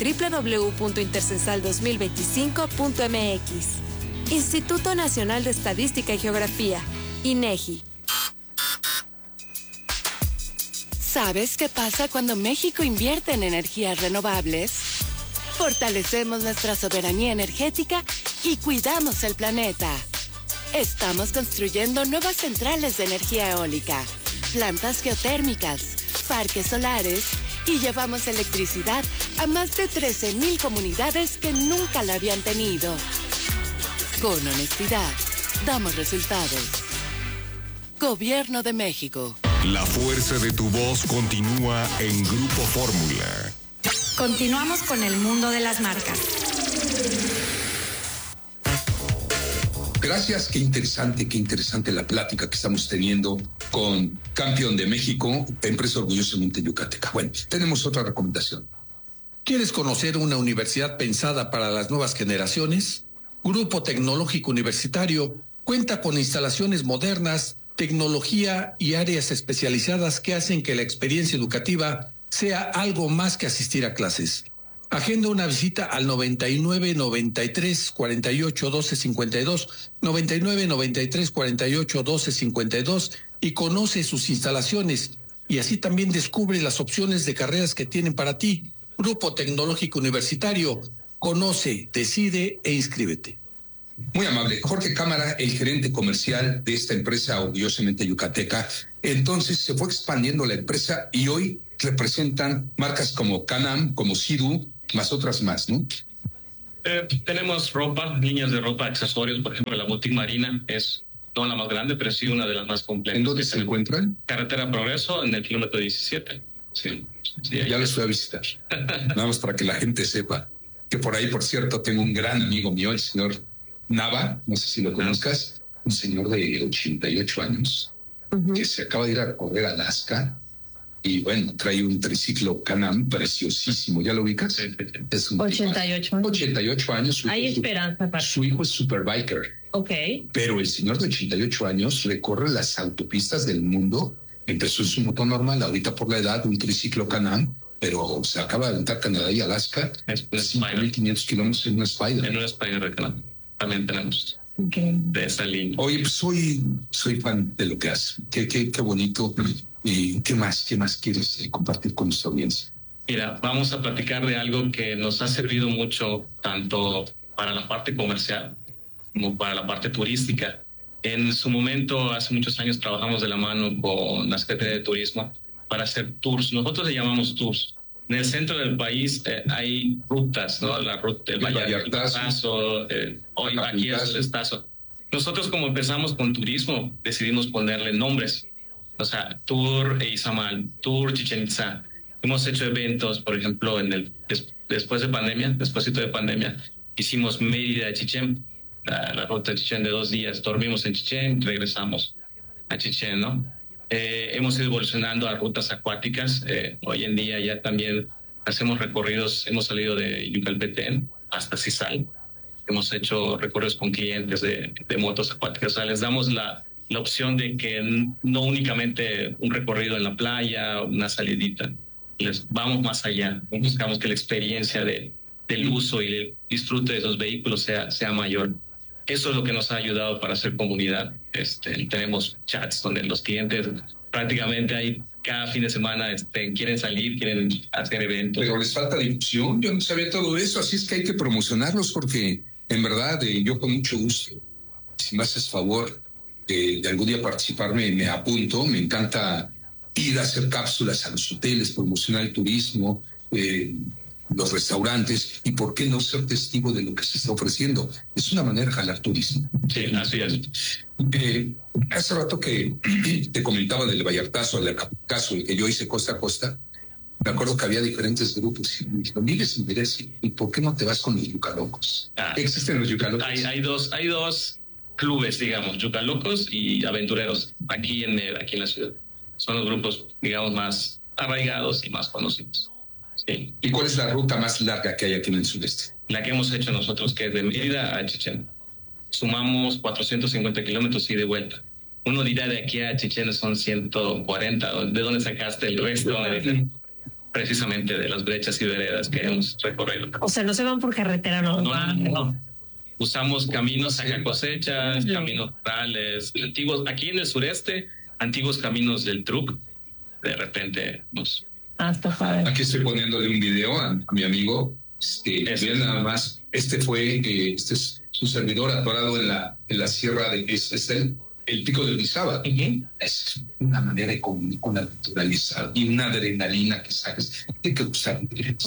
www.intercensal2025.mx. Instituto Nacional de Estadística y Geografía, INEGI. ¿Sabes qué pasa cuando México invierte en energías renovables? Fortalecemos nuestra soberanía energética y cuidamos el planeta. Estamos construyendo nuevas centrales de energía eólica, plantas geotérmicas, parques solares y llevamos electricidad a más de 13,000 comunidades que nunca la habían tenido. Con honestidad, damos resultados. Gobierno de México. La fuerza de tu voz continúa en Grupo Fórmula. Continuamos con el mundo de las marcas. Gracias, qué interesante la plática que estamos teniendo con Campeón de México, empresa orgullosamente yucateca. Bueno, tenemos otra recomendación. ¿Quieres conocer una universidad pensada para las nuevas generaciones? Grupo Tecnológico Universitario cuenta con instalaciones modernas, tecnología y áreas especializadas que hacen que la experiencia educativa sea algo más que asistir a clases. Agenda una visita al 99 93 48 12 52, 99 93 48 12 52 y conoce sus instalaciones y así también descubre las opciones de carreras que tienen para ti. Grupo Tecnológico Universitario, conoce, decide e inscríbete. Muy amable. Jorge Cámara, el gerente comercial de esta empresa orgullosamente yucateca. Entonces se fue expandiendo la empresa y hoy representan marcas como Can-Am, como Sea-Doo, más otras más, ¿no? Tenemos ropa, líneas de ropa, accesorios. Por ejemplo, la boutique Marina es no la más grande, pero sí una de las más completas. ¿En dónde se encuentran? Carretera Progreso, en el kilómetro 17. Sí, ya les fui a visitar. Nada más para que la gente sepa que por ahí, por cierto, tengo un gran amigo mío, el señor Nava, no sé si lo conozcas, un señor de 88 años que se acaba de ir a correr a Alaska y bueno, trae un triciclo Can-Am preciosísimo. ¿Ya lo ubicas? Es un 88 años. 88 años. Hay esperanza para su hijo es superbiker. Ok. Pero el señor de 88 años recorre las autopistas del mundo. Empezó en su moto normal, ahorita por la edad, un triciclo Can-Am, pero se acaba de aventar Canadá y Alaska. Es 5.500 kilómetros en un Spider. En un Spider de Canadá. También tenemos de esa línea. Oye, pues soy fan de lo que hace. Qué bonito. ¿Y qué más quieres compartir con nuestra audiencia? Mira, vamos a platicar de algo que nos ha servido mucho tanto para la parte comercial como para la parte turística. En su momento, hace muchos años, trabajamos de la mano con la Secretaría de Turismo para hacer tours. Nosotros le llamamos tours. En el centro del país hay rutas, ¿no? La ruta del Vallartazo, hoy aquí es el Estazo. Nosotros, como empezamos con turismo, decidimos ponerle nombres. O sea, Tour Izamal, Tour Chichén Itzá. Hemos hecho eventos, por ejemplo, después de pandemia, hicimos Mérida de Chichén, la ruta de Chichén de 2 días. Dormimos en Chichén, regresamos a Chichén, ¿no? Hemos ido evolucionando a rutas acuáticas. Hoy en día ya también hacemos recorridos, hemos salido de Yucalpetén hasta Cizal. Hemos hecho recorridos con clientes de motos acuáticas. O sea, les damos la opción de que no únicamente un recorrido en la playa, una salidita. Les vamos más allá. Buscamos que la experiencia del uso y el disfrute de esos vehículos sea mayor. Eso es lo que nos ha ayudado para hacer comunidad. Tenemos chats donde los clientes prácticamente cada fin de semana quieren salir, quieren hacer eventos. Pero les falta difusión. Yo no sabía todo eso, así es que hay que promocionarlos porque en verdad yo con mucho gusto, si me haces favor de algún día participarme, me apunto. Me encanta ir a hacer cápsulas a los hoteles, promocionar el turismo, los restaurantes, y por qué no ser testigo de lo que se está ofreciendo. Es una manera de jalar turismo. Sí, así es. Hace rato que te comentaba del Vallartazo, del Acapulcazo, el que yo hice costa a costa. Me acuerdo que había diferentes grupos y me dijo, mire, ¿y por qué no te vas con los Yucalocos? ¿Existen los Yucalocos? Hay dos clubes, digamos, Yucalocos y Aventureros, aquí en la ciudad. Son los grupos, digamos, más arraigados y más conocidos. Sí. ¿Y cuál es la ruta más larga que hay aquí en el sureste? La que hemos hecho nosotros, que es de Mérida a Chichén. Sumamos 450 kilómetros y de vuelta. Uno dirá, de aquí a Chichén son 140. ¿De dónde sacaste el resto? Precisamente de las brechas y veredas que hemos recorrido. O sea, no se van por carretera, no. Usamos caminos saca cosechas, caminos rurales, antiguos, aquí en el sureste, antiguos caminos del truck. De repente nos... está padre. Aquí estoy poniéndole un video a mi amigo. Vean nada más, este es su servidor atorado en la sierra de el pico de Orizaba. Es una manera de comunicar con la naturaleza y una adrenalina que sacas. Hay que usar.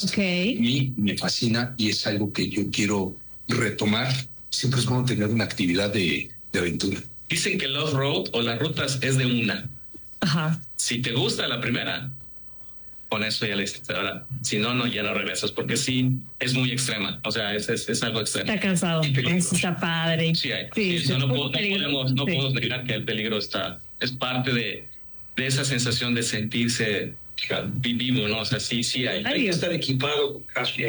A mí me fascina y es algo que yo quiero retomar. Siempre es bueno tener una actividad de aventura. Dicen que el off-road o las rutas es de una. Ajá. Si te gusta la primera, con eso ya le hiciste. Ahora, si no, ya no regresas, porque sí, es muy extrema. O sea, es algo extremo. Está cansado. Está padre. Sí, no podemos negar que el peligro es parte de esa sensación de sentirse vivo, ¿no? O sea, sí hay que estar equipado con casco.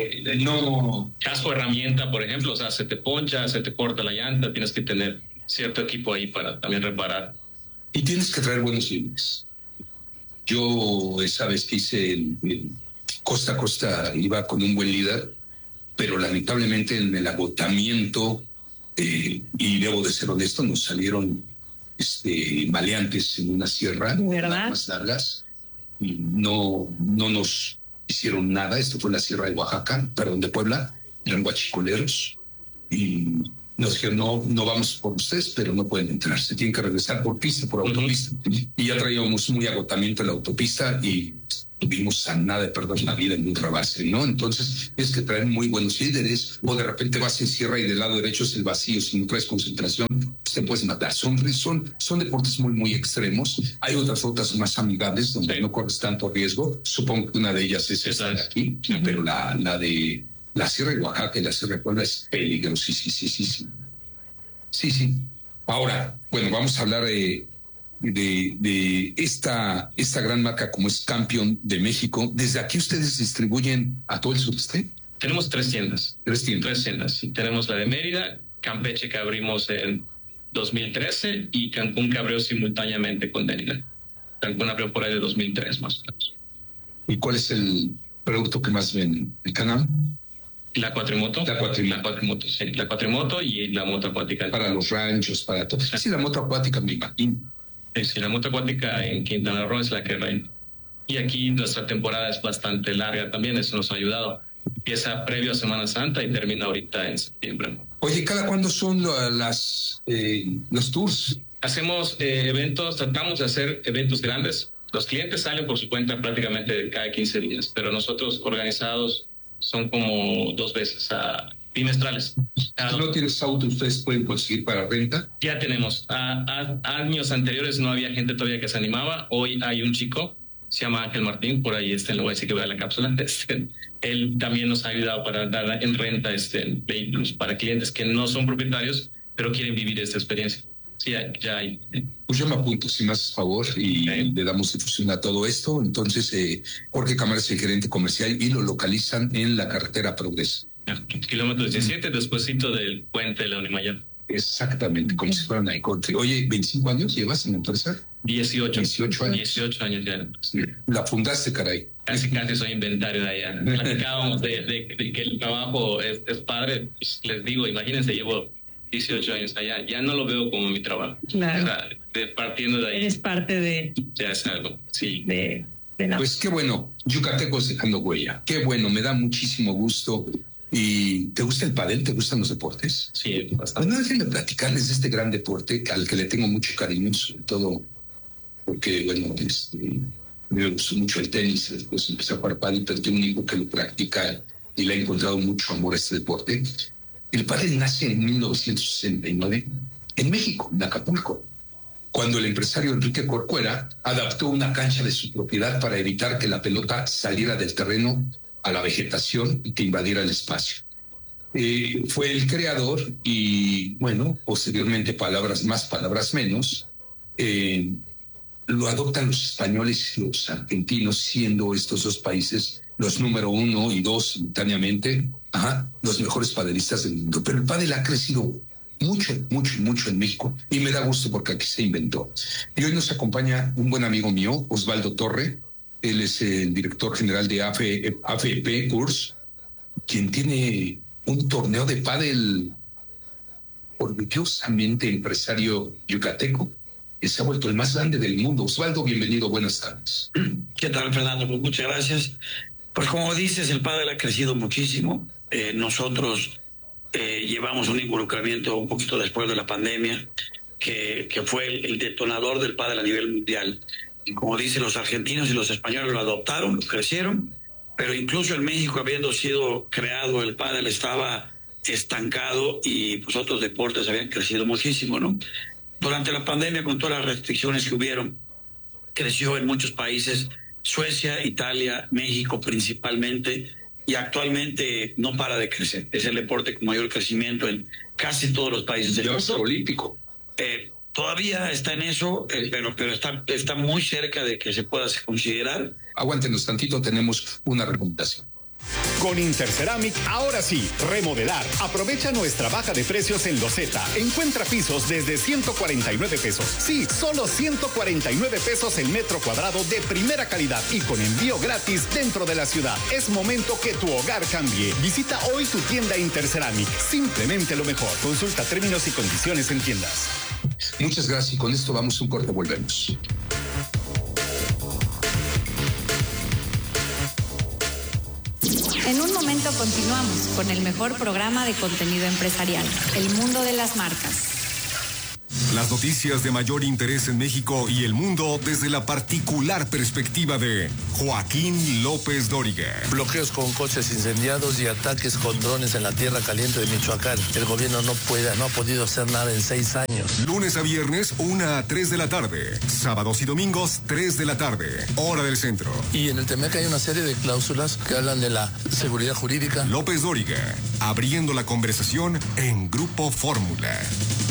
Casco herramienta, por ejemplo, o sea, se te poncha, se te corta la llanta, tienes que tener cierto equipo ahí para también reparar. Y tienes que traer buenos libros. Yo esa vez que hice costa a costa iba con un buen líder, pero lamentablemente en el agotamiento, y debo de ser honesto, nos salieron maleantes en una sierra, más largas, y no nos hicieron nada. Esto fue la sierra de Oaxaca, perdón, de Puebla, eran guachicoleros, y nos dijeron, no vamos por ustedes, pero no pueden entrar, se tienen que regresar por pista, por autopista. Y ya traíamos muy agotamiento en la autopista y tuvimos a nada de perder la vida en un rebase, ¿no? Entonces, es que traen muy buenos líderes, o de repente vas en sierra y del lado derecho es el vacío, si no traes concentración, pues te puedes matar. Son deportes muy, muy extremos. Hay otras rutas más amigables donde no corres tanto riesgo. Supongo que una de ellas es esta de aquí, pero la de la Sierra de Oaxaca y la Sierra de Puebla es peligrosísima. Sí. Ahora, bueno, vamos a hablar de esta gran marca como es Campeón de México. ¿Desde aquí ustedes distribuyen a todo el sureste? Tenemos 3 tiendas. 3 tiendas. 3 tiendas. Sí, tenemos la de Mérida, Campeche, que abrimos en 2013, y Cancún, que abrió simultáneamente con Mérida. Cancún abrió por ahí de 2003 más o menos. ¿Y cuál es el producto que más ven? ¿El Can-Am? La cuatrimoto. La cuatrimoto, sí. La cuatrimoto y la moto acuática. Para los ranchos, para todo. Sí, la moto acuática me imagino. Sí, la moto acuática en Quintana Roo es la que reina. Y aquí nuestra temporada es bastante larga también, eso nos ha ayudado. Empieza previo a Semana Santa y termina ahorita en septiembre. Oye, ¿cada cuándo son los tours? Hacemos eventos, tratamos de hacer eventos grandes. Los clientes salen por su cuenta prácticamente cada 15 días, pero nosotros organizados son como 2 veces bimestrales. Si no tienes auto, ¿ustedes pueden conseguir para renta? Ya tenemos. Años anteriores no había gente todavía que se animaba. Hoy hay un chico, se llama Ángel Martín, por ahí le voy a decir que vea la cápsula. Él también nos ha ayudado para dar en renta vehículos para clientes que no son propietarios, pero quieren vivir esta experiencia. Sí, ya hay. Pues yo me apunto, si me haces favor, y le damos difusión a todo esto. Entonces, Jorge Cámara es el gerente comercial y lo localizan en la carretera Progreso. Kilómetro 17, despuésito del puente de la Unimayor. Exactamente, como si fuera una iCountry. Oye, ¿25 años llevas en la empresa? 18 años. 18 años ya. Sí. La fundaste, caray. Casi soy inventario de allá. Platicábamos de que el trabajo es padre. Pues, les digo, imagínense, llevo 18 años allá. Ya no lo veo como mi trabajo. Claro. O sea, partiendo de ahí. Eres parte de... Ya es algo, sí. Pues qué bueno, yucatecos dejando huella. Qué bueno, me da muchísimo gusto. ¿Y te gusta el pádel? ¿Te gustan los deportes? Sí, bastante. Bueno, déjenme platicarles de este gran deporte al que le tengo mucho cariño, sobre todo porque, bueno, me gustó mucho el tenis, después empecé a jugar pádel, pero tengo un hijo que lo practica y le ha encontrado mucho amor a este deporte. El pádel nace en 1969 en México, en Acapulco, cuando el empresario Enrique Corcuera adaptó una cancha de su propiedad para evitar que la pelota saliera del terreno a la vegetación y que invadiera el espacio. Fue el creador y, bueno, posteriormente, palabras más, palabras menos, lo adoptan los españoles y los argentinos, siendo estos 2 países los número 1 y 2 simultáneamente, los mejores padelistas del mundo. Pero el pádel ha crecido mucho en México y me da gusto porque aquí se inventó. Y hoy nos acompaña un buen amigo mío, Osvaldo Torre. Él es el director general de AFP Kurs, quien tiene un torneo de pádel orgullosamente empresario yucateco, que se ha vuelto el más grande del mundo. Osvaldo, bienvenido, buenas tardes. ¿Qué tal, Fernando? Pues muchas gracias. Pues como dices, el pádel ha crecido muchísimo. Nosotros llevamos un involucramiento un poquito después de la pandemia, que fue el detonador del pádel a nivel mundial. Como dicen, los argentinos y los españoles lo adoptaron, lo crecieron, pero incluso en México, habiendo sido creado el pádel, estaba estancado y pues otros deportes habían crecido muchísimo, ¿no? Durante la pandemia, con todas las restricciones que hubieron, creció en muchos países, Suecia, Italia, México principalmente, y actualmente no para de crecer. Es el deporte con mayor crecimiento en casi todos los países del mundo. Ya va olímpico. Todavía está en eso, pero está muy cerca de que se pueda considerar. Aguántenos tantito, tenemos una recomendación. Con Interceramic, ahora sí, remodelar. Aprovecha nuestra baja de precios en Loseta. Encuentra pisos desde 149 pesos. Sí, solo 149 pesos el metro cuadrado de primera calidad y con envío gratis dentro de la ciudad. Es momento que tu hogar cambie. Visita hoy tu tienda Interceramic. Simplemente lo mejor. Consulta términos y condiciones en tiendas. Muchas gracias y con esto vamos a un corte, volvemos. En un momento continuamos con el mejor programa de contenido empresarial, El Mundo de las Marcas. Las noticias de mayor interés en México y el mundo desde la particular perspectiva de Joaquín López Dóriga. Bloqueos con coches incendiados y ataques con drones en la tierra caliente de Michoacán. El gobierno no ha podido hacer nada en 6 años. Lunes a viernes, 1 a 3 de la tarde. Sábados y domingos, 3 de la tarde. Hora del centro. Y en el TEMEC hay una serie de cláusulas que hablan de la seguridad jurídica. López Dóriga, abriendo la conversación en Grupo Fórmula.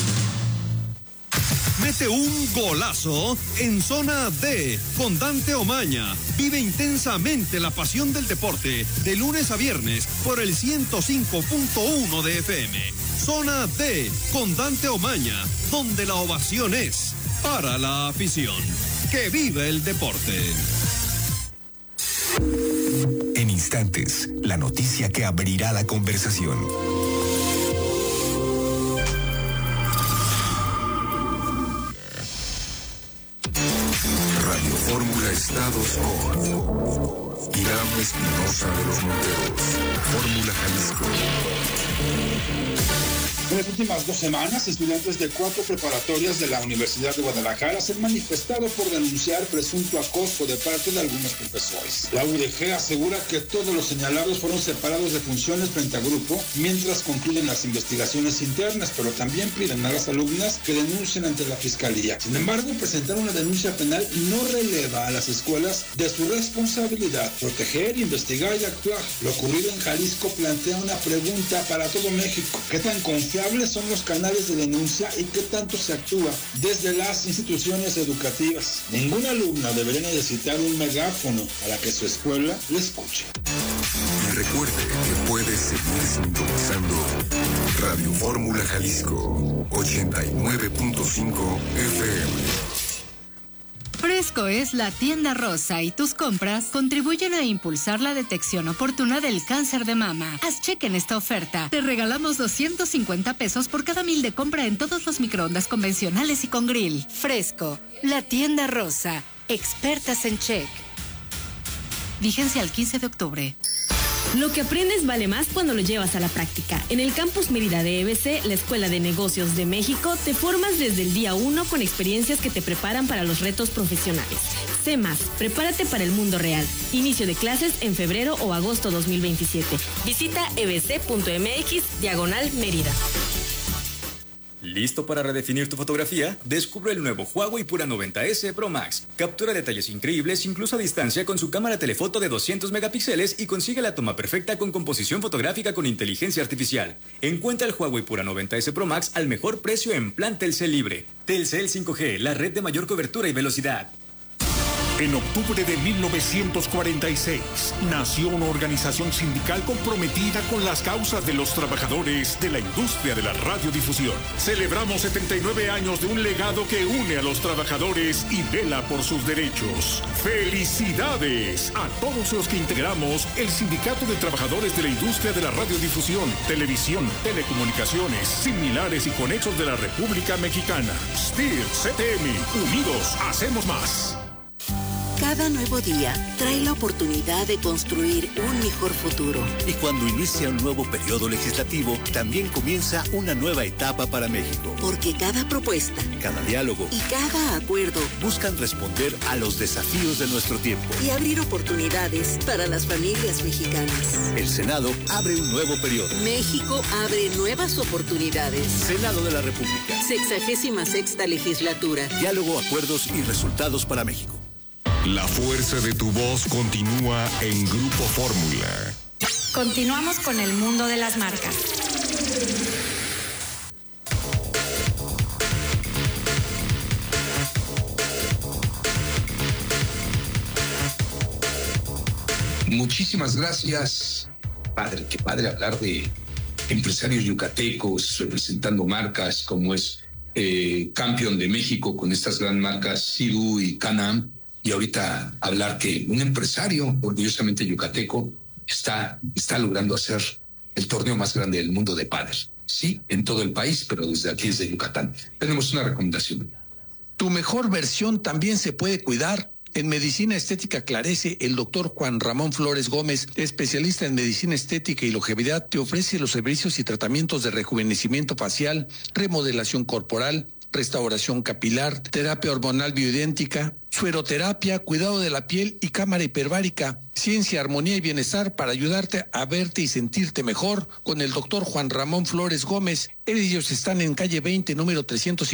Mete un golazo en Zona D con Dante Omaña. Vive intensamente la pasión del deporte de lunes a viernes por el 105.1 de FM. Zona D con Dante Omaña, donde la ovación es para la afición. ¡Que vive el deporte! En instantes, la noticia que abrirá la conversación. Fórmula Estados con Irán Espinosa de los Monteros. Fórmula Jalisco. En las últimas 2 semanas, estudiantes de 4 preparatorias de la Universidad de Guadalajara se han manifestado por denunciar presunto acoso de parte de algunos profesores. La UDG asegura que todos los señalados fueron separados de funciones frente a grupo mientras concluyen las investigaciones internas, pero también piden a las alumnas que denuncien ante la Fiscalía. Sin embargo, presentar una denuncia penal no releva a las escuelas de su responsabilidad: proteger, investigar y actuar. Lo ocurrido en Jalisco plantea una pregunta para todo México: ¿qué tan confiables son los canales de denuncia y qué tanto se actúa desde las instituciones educativas? Ningún alumno debería necesitar un megáfono para que su escuela le escuche. Y recuerde que puede seguir sintonizando Radio Fórmula Jalisco 89.5 FM. Fresco es la tienda rosa y tus compras contribuyen a impulsar la detección oportuna del cáncer de mama. Haz cheque en esta oferta. Te regalamos 250 pesos por cada 1,000 de compra en todos los microondas convencionales y con grill. Fresco, la tienda rosa. Expertas en check. Vigencia al 15 de octubre. Lo que aprendes vale más cuando lo llevas a la práctica. En el Campus Mérida de EBC, la Escuela de Negocios de México, te formas desde el día 1 con experiencias que te preparan para los retos profesionales. Sé más, prepárate para el mundo real. Inicio de clases en febrero o agosto 2027. Visita ebc.mx/Mérida. ¿Listo para redefinir tu fotografía? Descubre el nuevo Huawei Pura 90S Pro Max. Captura detalles increíbles incluso a distancia con su cámara telefoto de 200 megapíxeles y consigue la toma perfecta con composición fotográfica con inteligencia artificial. Encuentra el Huawei Pura 90S Pro Max al mejor precio en plan Telcel Libre. Telcel 5G, la red de mayor cobertura y velocidad. En octubre de 1946 nació una organización sindical comprometida con las causas de los trabajadores de la industria de la radiodifusión. Celebramos 79 años de un legado que une a los trabajadores y vela por sus derechos. ¡Felicidades a todos los que integramos el Sindicato de Trabajadores de la Industria de la Radiodifusión, Televisión, Telecomunicaciones, Similares y Conexos de la República Mexicana! STIR, CTM, unidos hacemos más. Cada nuevo día trae la oportunidad de construir un mejor futuro. Y cuando inicia un nuevo periodo legislativo, también comienza una nueva etapa para México. Porque cada propuesta, cada diálogo y cada acuerdo buscan responder a los desafíos de nuestro tiempo y abrir oportunidades para las familias mexicanas. El Senado abre un nuevo periodo. México abre nuevas oportunidades. Senado de la República. 66ª legislatura. Diálogo, acuerdos y resultados para México. La fuerza de tu voz continúa en Grupo Fórmula. Continuamos con el mundo de las marcas. Muchísimas gracias qué padre hablar de empresarios yucatecos representando marcas como es Campeón de México con estas gran marcas Sidú y Can-Am, y ahorita hablar que un empresario orgullosamente yucateco está logrando hacer el torneo más grande del mundo de pádel. Sí, en todo el país, pero desde aquí, desde Yucatán. Tenemos una recomendación. Tu mejor versión también se puede cuidar. En Medicina Estética Clarece, el doctor Juan Ramón Flores Gómez, especialista en medicina estética y longevidad, te ofrece los servicios y tratamientos de rejuvenecimiento facial, remodelación corporal, restauración capilar, terapia hormonal bioidéntica, sueroterapia, cuidado de la piel y cámara hiperbárica, ciencia, armonía y bienestar para ayudarte a verte y sentirte mejor con el doctor Juan Ramón Flores Gómez. Ellos están en calle 20, número 300.